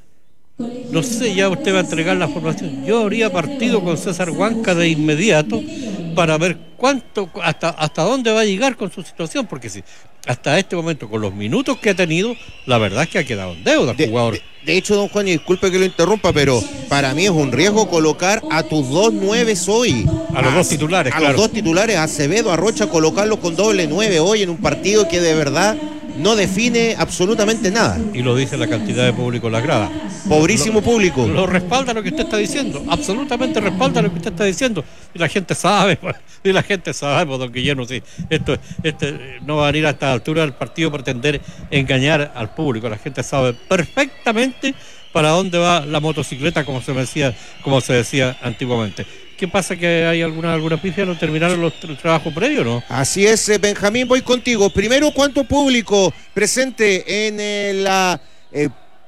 no sé, ya usted va a entregar la formación. Yo habría partido con César Huanca de inmediato para ver cuánto, hasta, hasta dónde va a llegar con su situación, porque si hasta este momento, con los minutos que ha tenido, la verdad es que ha quedado en deuda el de, jugador. De, de hecho, don Juan, y disculpe que lo interrumpa, pero para mí es un riesgo colocar a tus dos nueves hoy. A los a, dos titulares, a claro. A los dos titulares, a Acevedo, a Rocha, colocarlos con doble nueve hoy en un partido que de verdad no define absolutamente nada. Y lo dice la cantidad de público en las gradas. Pobrísimo lo, público. Lo respalda lo que usted está diciendo, absolutamente respalda lo que usted está diciendo. Y la gente sabe, y la gente sabe, pues, don Guillermo, sí, esto, este, no va a venir a esta altura del partido a pretender engañar al público. La gente sabe perfectamente para dónde va la motocicleta, como se decía, como se decía antiguamente. ¿Qué pasa, que hay alguna alguna pifia? ¿No terminaron los, el trabajo previo, no? Así es, Benjamín, voy contigo. Primero, ¿cuánto público presente en eh, la eh,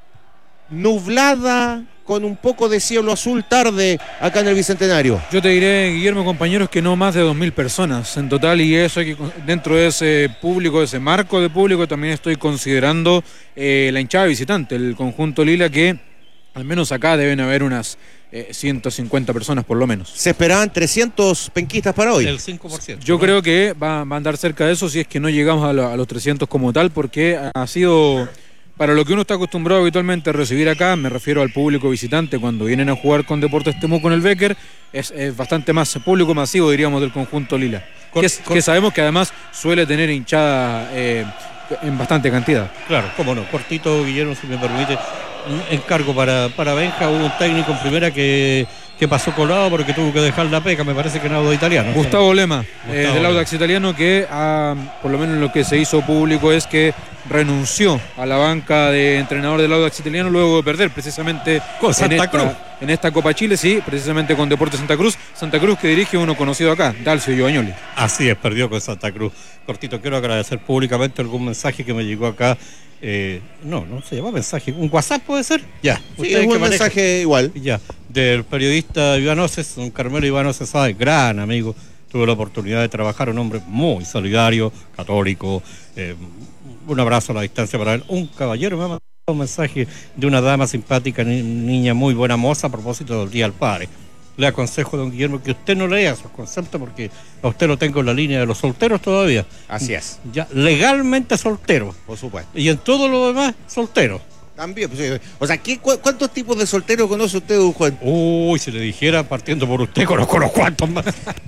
nublada con un poco de cielo azul tarde acá en el Bicentenario? Yo te diré, Guillermo, compañeros, que no más de dos mil personas en total, y eso hay que, dentro de ese público, de ese marco de público, también estoy considerando eh, la hinchada visitante, el conjunto Lila, que al menos acá deben haber unas Eh, ciento cincuenta personas por lo menos. Se esperaban trescientos penquistas para hoy. El cinco por ciento. Yo ¿no? creo que va, va a andar cerca de eso, si es que no llegamos a, lo, a los trescientos como tal, porque ha sido, para lo que uno está acostumbrado habitualmente a recibir acá, me refiero al público visitante cuando vienen a jugar con Deportes Temuco en el Becker, es, es bastante más público masivo, diríamos, del conjunto Lila. Cor, que, cor, que sabemos que además suele tener hinchada eh, en bastante cantidad. Claro, cómo no. Cortito, Guillermo, si me permite. Encargo para, para Benja. Hubo un técnico en primera que, que pasó colado porque tuvo que dejar la peca, me parece que en Audax Italiano. Gustavo Lema, eh, del Audax Italiano, que ah, por lo menos lo que se hizo público es que renunció a la banca de entrenador del Audax Italiano luego de perder precisamente con Santa en esta, Cruz. En esta Copa Chile, sí, precisamente con Deportes Santa Cruz. Santa Cruz, que dirige uno conocido acá, Dalcio Giovagnoli. Así es, perdió con Santa Cruz. Cortito, quiero agradecer públicamente algún mensaje que me llegó acá. Eh, no, no se llama mensaje. ¿Un WhatsApp puede ser? Ya. Sí, es un mensaje igual. Ya. Del periodista Iván Oces, don Carmelo Iván Oces, sabe, gran amigo. Tuve la oportunidad de trabajar, un hombre muy solidario, católico. Eh, un abrazo a la distancia para él. Un caballero me ha mandado un mensaje de una dama simpática, ni, niña muy buena moza, a propósito del Día del Padre. Le aconsejo, don Guillermo, que usted no lea esos conceptos porque a usted lo tengo en la línea de los solteros todavía. Así es. Ya, legalmente soltero. Por supuesto. Y en todo lo demás, soltero. También, pues, o sea, ¿qué, cu ¿cuántos tipos de solteros conoce usted, don Juan? Uy, si le dijera, partiendo por usted, conozco los cuantos más.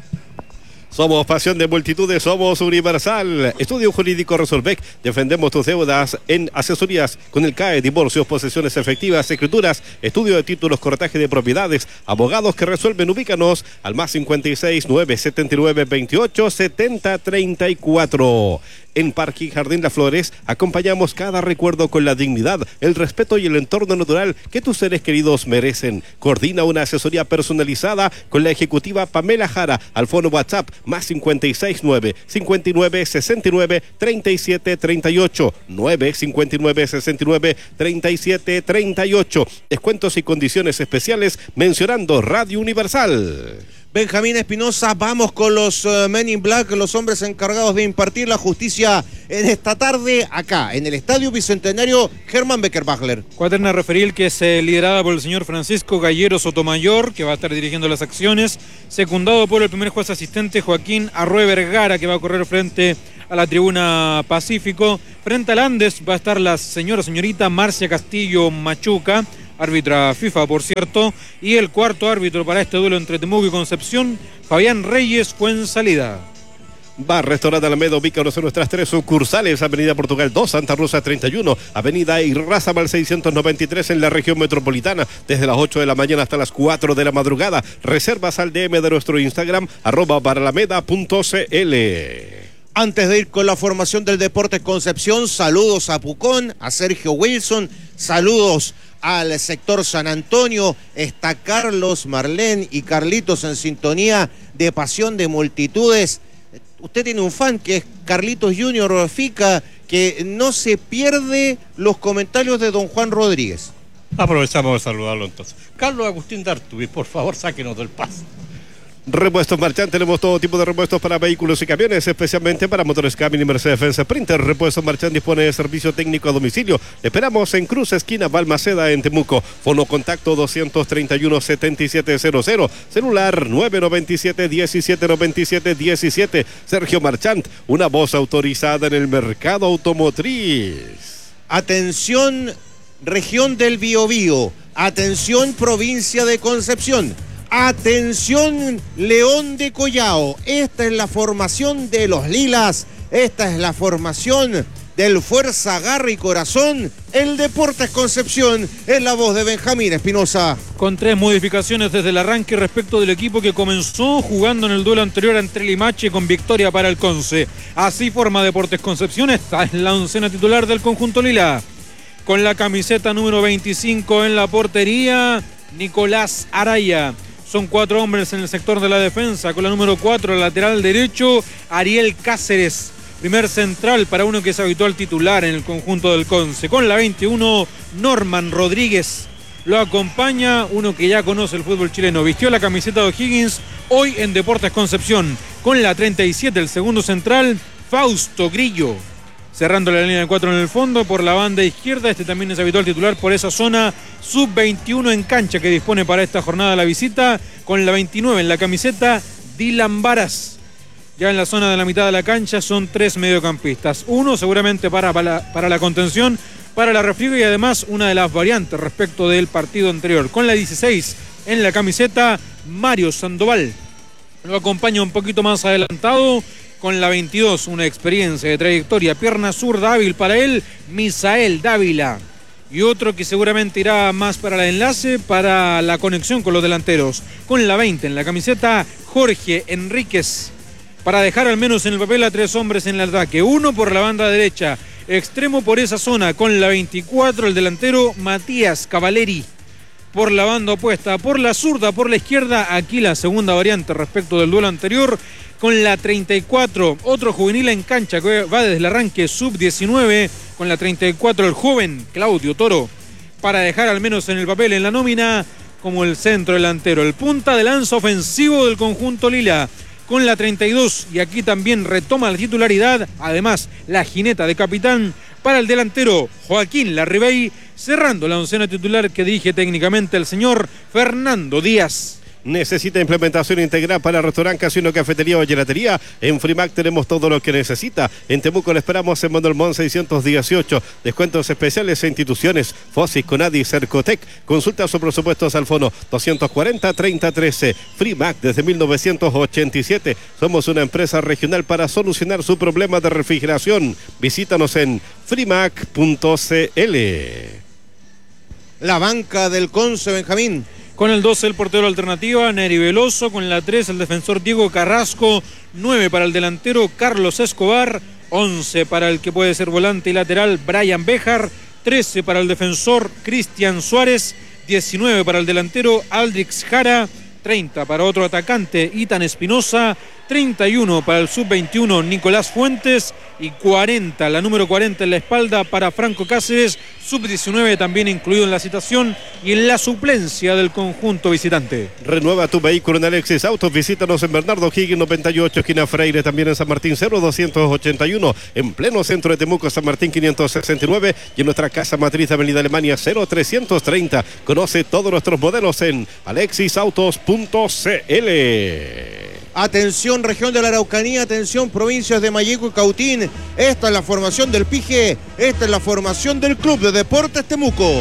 Somos pasión de multitudes, somos Universal. Estudio Jurídico Resolvec. Defendemos tus deudas en asesorías con el C A E, divorcios, posesiones efectivas, escrituras, estudio de títulos, cortaje de propiedades, abogados que resuelven. Ubícanos al más cincuenta y seis, nueve setenta y nueve, veintiocho, setenta, treinta y cuatro. En Parque Jardín Las Flores acompañamos cada recuerdo con la dignidad, el respeto y el entorno natural que tus seres queridos merecen. Coordina una asesoría personalizada con la ejecutiva Pamela Jara al fono WhatsApp más cincuenta y seis, nueve cincuenta y nueve, sesenta y nueve, treinta y siete, treinta y ocho, nueve cincuenta y nueve, sesenta y nueve, treinta y siete, treinta y ocho. Descuentos y condiciones especiales mencionando Radio Universal. Benjamín Espinosa, vamos con los uh, Men in Black, los hombres encargados de impartir la justicia en esta tarde, acá, en el Estadio Bicentenario Germán Becker-Bachler. Cuaterna referil que es eh, liderada por el señor Francisco Gallero Sotomayor, que va a estar dirigiendo las acciones, secundado por el primer juez asistente Joaquín Arrué Vergara, que va a correr frente a la tribuna Pacífico. Frente al Andes va a estar la señora señorita Marcia Castillo Machuca, árbitra FIFA, por cierto, y el cuarto árbitro para este duelo entre Temuco y Concepción, Fabián Reyes Fuensalida. Bar Restaurante Alameda, ubícanos en nuestras tres sucursales: Avenida Portugal dos, Santa Rosa treinta y uno, Avenida Irrazábal seiscientos noventa y tres en la región metropolitana, desde las ocho de la mañana hasta las cuatro de la madrugada. Reservas al D M de nuestro Instagram, arroba baralameda punto cl. Antes de ir con la formación del Deportes Concepción, saludos a Pucón, a Sergio Wilson, saludos al sector San Antonio. Está Carlos, Marlene y Carlitos en sintonía de Pasión de Multitudes. Usted tiene un fan que es Carlitos Junior Fica, que no se pierde los comentarios de don Juan Rodríguez. Aprovechamos de saludarlo entonces. Carlos Agustín D'Artubi, por favor, sáquenos del paso. Repuestos Marchand, tenemos todo tipo de repuestos para vehículos y camiones, especialmente para motores Camin y Mercedes-Benz Sprinter. Repuestos Marchand dispone de servicio técnico a domicilio. Le esperamos en Cruz, esquina Balmaceda, en Temuco. Fono contacto doscientos treinta y uno, setenta y siete cero cero. Celular nueve noventa y siete, diecisiete noventa y siete diecisiete. Sergio Marchand, una voz autorizada en el mercado automotriz. Atención, región del Biobío. Atención, provincia de Concepción. Atención, León de Collao. Esta es la formación de los Lilas. Esta es la formación del Fuerza, Garra y Corazón. El Deportes Concepción es la voz de Benjamín Espinosa. Con tres modificaciones desde el arranque respecto del equipo que comenzó jugando en el duelo anterior ante Limache con victoria para el Conce. Así forma Deportes Concepción. Esta es la oncena titular del conjunto Lila. Con la camiseta número veinticinco en la portería, Nicolás Araya. Son cuatro hombres en el sector de la defensa. Con la número cuatro, lateral derecho, Ariel Cáceres. Primer central para uno que es habitual titular en el conjunto del Conce. Con la veintiuno, Norman Rodríguez. Lo acompaña uno que ya conoce el fútbol chileno. Vistió la camiseta de O'Higgins hoy en Deportes Concepción. Con la treinta y siete, el segundo central, Fausto Grillo. Cerrando la línea de cuatro en el fondo, por la banda izquierda, este también es habitual titular por esa zona sub veintiuno en cancha que dispone para esta jornada la visita, con la veintinueve en la camiseta, Dylan Varas. Ya en la zona de la mitad de la cancha son tres mediocampistas, uno seguramente para, para, para la contención, para la refriega y además una de las variantes respecto del partido anterior. Con la dieciséis en la camiseta, Mario Sandoval. Lo acompaña un poquito más adelantado. Con la veintidós, una experiencia de trayectoria, pierna zurda hábil para él, Misael Dávila. Y otro que seguramente irá más para el enlace, para la conexión con los delanteros. Con la veinte en la camiseta, Jorge Enríquez. Para dejar al menos en el papel a tres hombres en el ataque. Uno por la banda derecha, extremo por esa zona. Con la veinticuatro, el delantero Matías Cavaleri. Por la banda opuesta, por la zurda, por la izquierda, aquí la segunda variante respecto del duelo anterior. Con la treinta y cuatro, otro juvenil en cancha que va desde el arranque sub diecinueve. Con la treinta y cuatro, el joven Claudio Toro. Para dejar al menos en el papel, en la nómina, como el centro delantero. El punta de lanza ofensivo del conjunto Lila. Con la treinta y dos, y aquí también retoma la titularidad. Además, la jineta de capitán para el delantero Joaquín Larribey. Cerrando la oncena titular que dirige técnicamente el señor Fernando Díaz. ¿Necesita implementación integral para restaurante, casino, cafetería o gelatería? En Frimac tenemos todo lo que necesita. En Temuco le esperamos en Manuel Montt seiscientos dieciocho. Descuentos especiales e instituciones. Fosis, Conadi, Cercotec. Consulta sus presupuestos al fono doscientos cuarenta, treinta trece. Frimac desde mil novecientos ochenta y siete. Somos una empresa regional para solucionar su problema de refrigeración. Visítanos en frimac punto cl. La banca del Conce, Benjamín. Con el doce el portero alternativa, Neri Veloso. Con la tres el defensor Diego Carrasco. nueve para el delantero Carlos Escobar. once para el que puede ser volante y lateral Brian Béjar. trece para el defensor Cristian Suárez. diecinueve para el delantero Aldrix Jara. treinta para otro atacante Itan Espinosa. treinta y uno para el sub veintiuno Nicolás Fuentes. y cuarenta, la número cuarenta en la espalda para Franco Cáceres, sub diecinueve también incluido en la citación y en la suplencia del conjunto visitante. Renueva tu vehículo en Alexis Autos, visítanos en Bernardo Higgins noventa y ocho, esquina Freire, también en San Martín cero doscientos ochenta y uno, en pleno centro de Temuco, San Martín quinientos sesenta y nueve y en nuestra casa matriz de Avenida Alemania cero trescientos treinta. Conoce todos nuestros modelos en alexis autos punto c l. Atención región de la Araucanía, atención provincias de Mayeco y Cautín. Esta es la formación del Pije, esta es la formación del Club de Deportes Temuco.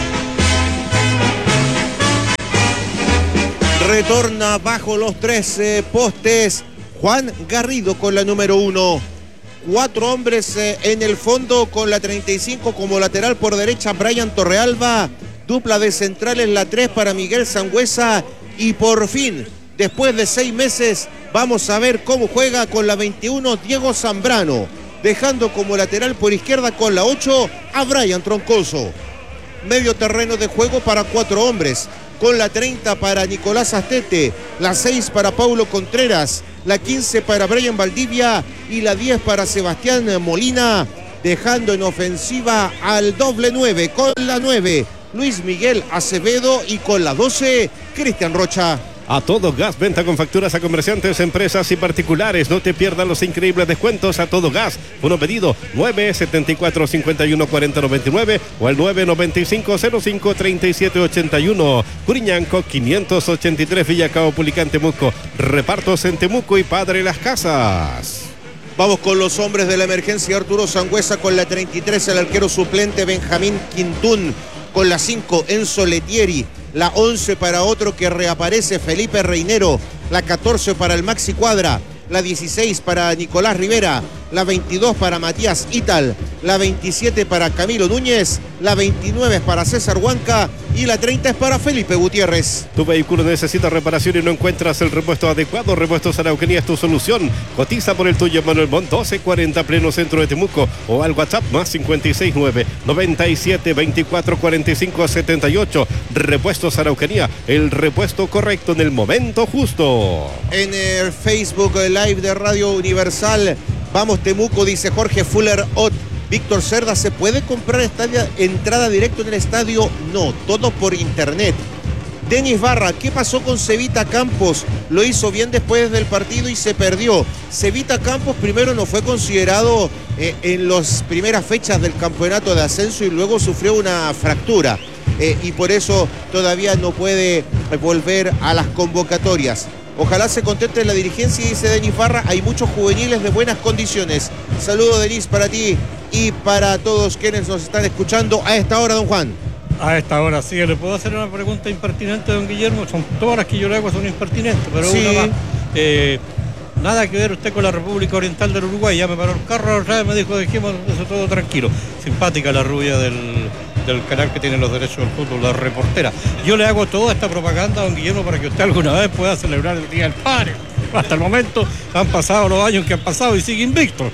Retorna bajo los tres eh, postes Juan Garrido con la número uno. Cuatro hombres eh, en el fondo con la treinta y cinco como lateral por derecha Brian Torrealba. Dupla de centrales la tres para Miguel Sangüesa. Y por fin, después de seis meses, vamos a ver cómo juega con la veintiuno Diego Zambrano, dejando como lateral por izquierda con la ocho a Brian Troncoso. Medio terreno de juego para cuatro hombres, con la treinta para Nicolás Astete, la seis para Paulo Contreras, la quince para Brian Valdivia y la diez para Sebastián Molina, dejando en ofensiva al doble nueve, con la nueve Luis Miguel Acevedo y con la doce Cristian Rocha. A Todo Gas, venta con facturas a comerciantes, empresas y particulares. No te pierdas los increíbles descuentos a Todo Gas. Uno pedido nueve setenta y cuatro cincuenta y uno cuarenta noventa y nueve o al nueve noventa y cinco cero cinco treinta y siete ochenta y uno. Curiñanco quinientos ochenta y tres, Villacao, Pulicán, Temuco. Repartos en Temuco y Padre Las Casas. Vamos con los hombres de la emergencia. Arturo Sangüesa con la treinta y tres, el arquero suplente Benjamín Quintún. Con la cinco Enzo Letieri, la once para otro que reaparece Felipe Reinero, la catorce para el Maxi Cuadra, la dieciséis para Nicolás Rivera, la veintidós para Matías Ital, la veintisiete para Camilo Núñez, la veintinueve es para César Huanca y la treinta es para Felipe Gutiérrez. Tu vehículo necesita reparación y no encuentras el repuesto adecuado. Repuestos Araucanía es tu solución. Cotiza por el tuyo, Manuel Montt, doce cuarenta, pleno centro de Temuco, o al WhatsApp más cincuenta y seis nueve noventa y siete veinticuatro cuarenta y cinco setenta y ocho. Repuestos Araucanía, el repuesto correcto en el momento justo. En el Facebook Live de Radio Universal, vamos Temuco, dice Jorge Fuller Ott. Víctor Cerda, ¿se puede comprar estadio, entrada directo en el estadio? No, todo por internet. Denis Barra, ¿qué pasó con Cevita Campos? Lo hizo bien después del partido y se perdió. Cevita Campos primero no fue considerado eh, en las primeras fechas del campeonato de ascenso y luego sufrió una fractura. Eh, y por eso todavía no puede volver a las convocatorias. Ojalá se contente la dirigencia, dice Denis Barra. Hay muchos juveniles de buenas condiciones. Saludo, Denis, para ti y para todos quienes nos están escuchando a esta hora, don Juan. A esta hora sí, ¿le puedo hacer una pregunta impertinente, don Guillermo? Son todas las que yo le hago son impertinentes, pero sí. Una más. Eh, nada que ver usted con la República Oriental del Uruguay. Ya me paró el carro otra vez, me dijo, dejemos eso todo tranquilo. Simpática la rubia del... del canal que tiene los derechos del fútbol, la reportera. Yo le hago toda esta propaganda a don Guillermo para que usted alguna vez pueda celebrar el Día del Padre. Hasta el momento han pasado los años que han pasado y sigue invicto.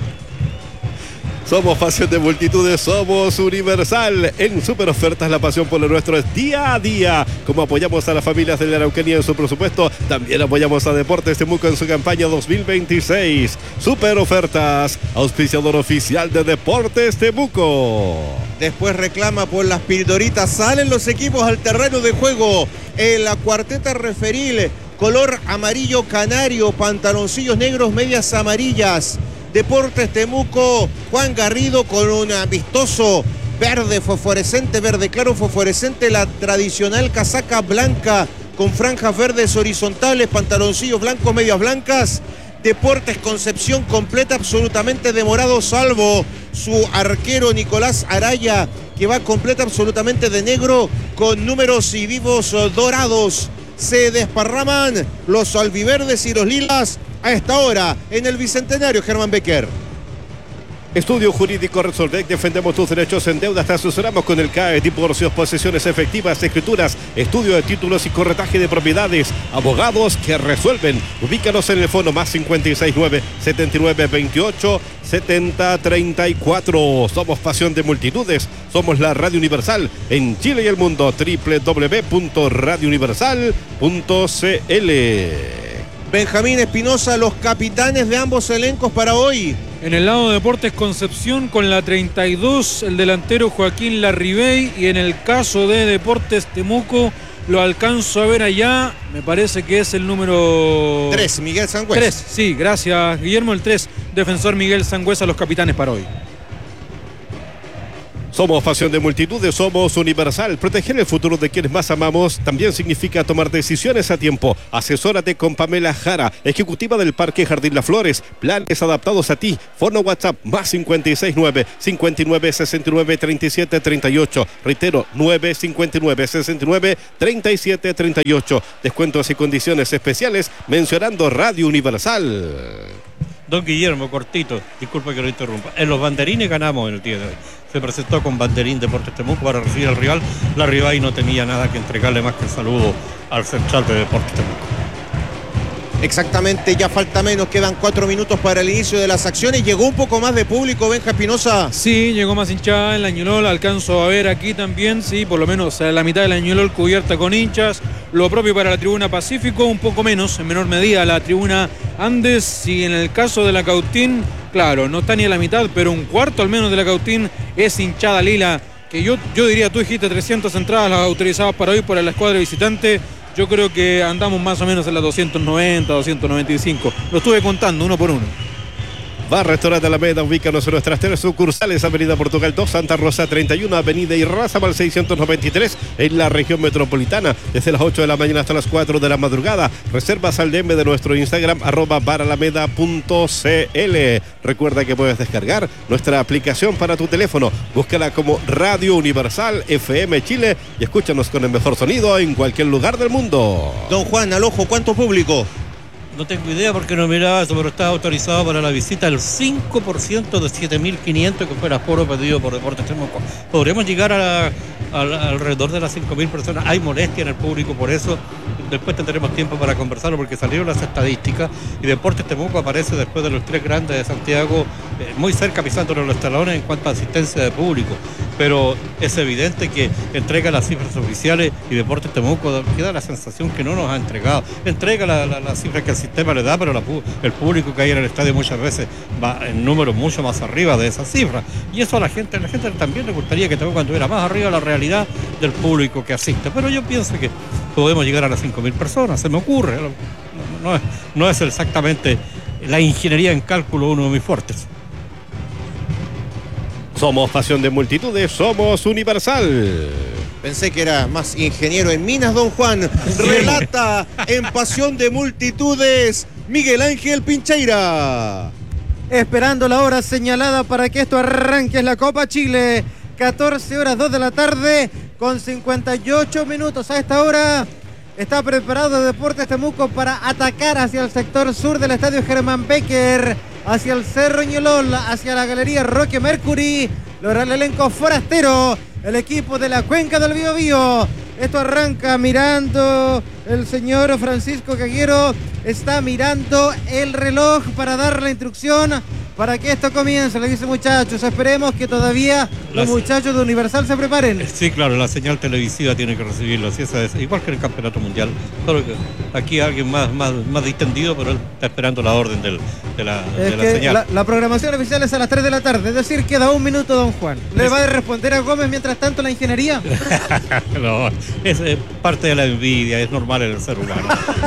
Somos pasión de multitudes, somos Universal. En super ofertas, la pasión por lo nuestro es día a día. Como apoyamos a las familias de la Araucanía en su presupuesto, también apoyamos a Deportes Temuco en su campaña dos mil veintiséis. Super ofertas, auspiciador oficial de Deportes Temuco. Después reclama por las pildoritas. Salen los equipos al terreno de juego. En la cuarteta referil, color amarillo canario, pantaloncillos negros, medias amarillas. Deportes Temuco, Juan Garrido con un vistoso verde fosforescente, verde claro fosforescente, la tradicional casaca blanca con franjas verdes horizontales, pantaloncillos blancos, medias blancas. Deportes Concepción completa absolutamente de morado, salvo su arquero Nicolás Araya, que va completa absolutamente de negro con números y vivos dorados. Se desparraman los albiverdes y los lilas a esta hora en el Bicentenario, Germán Becker. Estudio Jurídico Resolvec, defendemos tus derechos en deuda, te asesoramos con el C A E, divorcios, posesiones efectivas, escrituras, estudio de títulos y corretaje de propiedades, abogados que resuelven. Ubícanos en el fono más cincuenta y seis nueve setenta y nueve veintiocho setenta treinta y cuatro. Somos pasión de multitudes, somos la Radio Universal en Chile y el mundo, doble u doble u doble u punto radio universal punto c l. Benjamín Espinosa, los capitanes de ambos elencos para hoy. En el lado de Deportes Concepción con la treinta y dos, el delantero Joaquín Larribey, y en el caso de Deportes Temuco lo alcanzo a ver allá, me parece que es el número tres, Miguel Sangüesa. tres, sí, gracias Guillermo, el tres, defensor Miguel Sangüesa, los capitanes para hoy. Somos pasión de multitudes, somos Universal. Proteger el futuro de quienes más amamos también significa tomar decisiones a tiempo. Asesórate con Pamela Jara, ejecutiva del Parque Jardín Las Flores. Planes adaptados a ti. Fono WhatsApp más cincuenta y seis nueve, cincuenta y nueve, sesenta y nueve, treinta y siete, treinta y ocho. Reitero, nueve cincuenta y nueve, sesenta y nueve, treinta y siete, treinta y ocho. Descuentos y condiciones especiales mencionando Radio Universal. Don Guillermo, cortito, disculpe que lo interrumpa. En los banderines ganamos en el día de hoy. Se presentó con banderín Deportes Temuco para recibir al rival. La rival no tenía nada que entregarle más que el saludo al central de Deportes Temuco. Exactamente, ya falta menos, quedan cuatro minutos para el inicio de las acciones. Llegó un poco más de público, Benja Espinosa. Sí, llegó más hinchada en la Ñolol, alcanzo a ver aquí también, sí, por lo menos la mitad de la Ñolol cubierta con hinchas. Lo propio para la tribuna Pacífico, un poco menos, en menor medida la tribuna Andes, y en el caso de la Cautín, claro, no está ni a la mitad, pero un cuarto al menos de la Cautín es hinchada lila, que yo, yo diría, tú dijiste trescientas entradas las autorizadas para hoy por la escuadra visitante. Yo creo que andamos más o menos en las doscientos noventa, doscientos noventa y cinco. Lo estuve contando uno por uno. Bar Restaurante Alameda, ubícanos en nuestras tres sucursales, Avenida Portugal dos, Santa Rosa treinta y uno, Avenida Irrazábal seiscientos noventa y tres, en la región metropolitana, desde las ocho de la mañana hasta las cuatro de la madrugada. Reservas al D M de nuestro Instagram, arroba baralameda punto cl. Recuerda que puedes descargar nuestra aplicación para tu teléfono. Búscala como Radio Universal F M Chile y escúchanos con el mejor sonido en cualquier lugar del mundo. Don Juan, al ojo, ¿cuánto público? No tengo idea porque no miraba eso, pero está autorizado para la visita el cinco por ciento de siete mil quinientos que fue el aforo pedido por Deportes Temuco. Podremos llegar a, la, a, la, alrededor de las cinco mil personas. Hay molestia en el público por eso. Después tendremos tiempo para conversarlo porque salieron las estadísticas y Deportes Temuco aparece después de los tres grandes de Santiago, eh, muy cerca pisándole los talones en cuanto a asistencia de público. Pero es evidente que entrega las cifras oficiales y Deportes Temuco queda la sensación que no nos ha entregado. Entrega la, la, la cifra que el sistema le da, pero la, el público que hay en el estadio muchas veces va en números mucho más arriba de esa cifra. Y eso a la gente, a la gente también le gustaría que Temuco anduviera más arriba de la realidad del público que asiste. Pero yo pienso que podemos llegar a las cinco mil personas, se me ocurre. No, no, es, no es exactamente la ingeniería en cálculo uno de mis fuertes. Somos pasión de multitudes, somos Universal. Pensé que era más ingeniero en minas, don Juan. Relata en pasión de multitudes Miguel Ángel Pincheira. Esperando la hora señalada para que esto arranque en la Copa Chile. catorce horas dos de la tarde con cincuenta y ocho minutos. A esta hora está preparado Deportes Temuco para atacar hacia el sector sur del estadio Germán Becker, hacia el Cerro Ñolol, hacia la Galería Roque Mercury. Logra el elenco forastero, el equipo de la Cuenca del Biobío. Esto arranca mirando el señor Francisco Caguero, está mirando el reloj para dar la instrucción para que esto comience. Le dice, muchachos, esperemos que todavía los muchachos de Universal se preparen. Sí, claro, la señal televisiva tiene que recibirlo, así es, es igual que en el campeonato mundial. Solo que aquí alguien más, más, más distendido, pero él está esperando la orden del, de la, es de la que señal. La, la programación oficial es a las tres de la tarde, es decir, queda un minuto, don Juan. ¿Le va a responder a Gómez mientras tanto la ingeniería? No, es eh, parte de la envidia, es normal en el ser humano.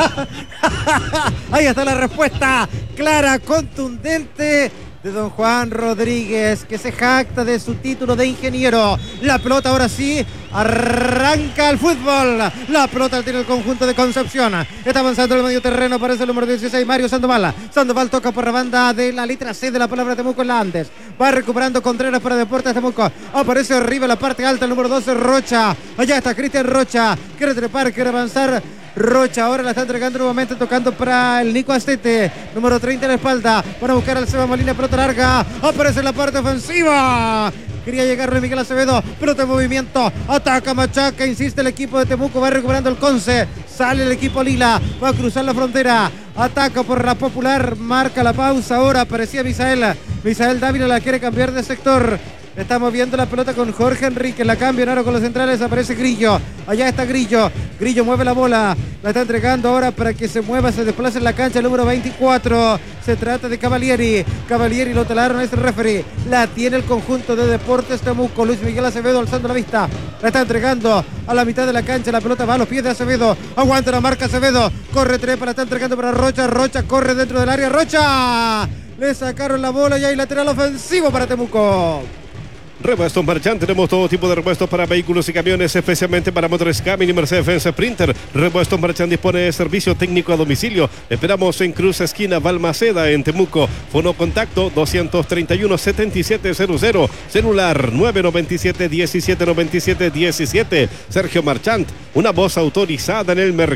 Ahí está la respuesta clara, contundente de don Juan Rodríguez, que se jacta de su título de ingeniero. La pelota ahora sí arranca el fútbol. La pelota la tiene el conjunto de Concepción. Está avanzando el medio terreno, aparece el número dieciséis, Mario Sandoval. Sandoval toca por la banda de la letra C de la palabra Temuco en la Andes. Va recuperando Contreras para Deportes Temuco. Aparece arriba en la parte alta el número doce, Rocha. Allá está Cristian Rocha. Quiere trepar, quiere avanzar. Rocha ahora la está entregando nuevamente, tocando para el Nico Astete, número treinta en la espalda, para buscar al Seba Molina, pelota larga, aparece en la parte ofensiva, quería llegarle Miguel Acevedo, pelota en movimiento, ataca, machaca, insiste el equipo de Temuco, va recuperando el Conce, sale el equipo Lila, va a cruzar la frontera, ataca por la Popular, marca la pausa ahora, aparecía Misael, Misael Dávila la quiere cambiar de sector, Está moviendo la pelota con Jorge Enrique. La cambia ahora con los centrales. Aparece Grillo. Allá está Grillo. Grillo mueve la bola. La está entregando ahora para que se mueva, se desplace en la cancha. El número veinticuatro. Se trata de Cavalieri. Cavalieri lo talaron, es el referee. La tiene el conjunto de Deportes Temuco. Luis Miguel Acevedo alzando la vista. La está entregando a la mitad de la cancha. La pelota va a los pies de Acevedo. Aguanta la marca Acevedo. Corre Trepa. La está entregando para Rocha. Rocha corre dentro del área. Rocha. Le sacaron la bola y hay lateral ofensivo para Temuco. Repuestos Marchand, tenemos todo tipo de repuestos para vehículos y camiones, especialmente para motores Camin y Mercedes-Benz Sprinter. Repuestos Marchand dispone de servicio técnico a domicilio. Esperamos en Cruz Esquina Balmaceda, en Temuco. Fono contacto dos treinta y uno, setenta y siete cero cero. Celular nueve nueve siete, diecisiete noventa y siete diecisiete. Sergio Marchand, una voz autorizada en el mercado.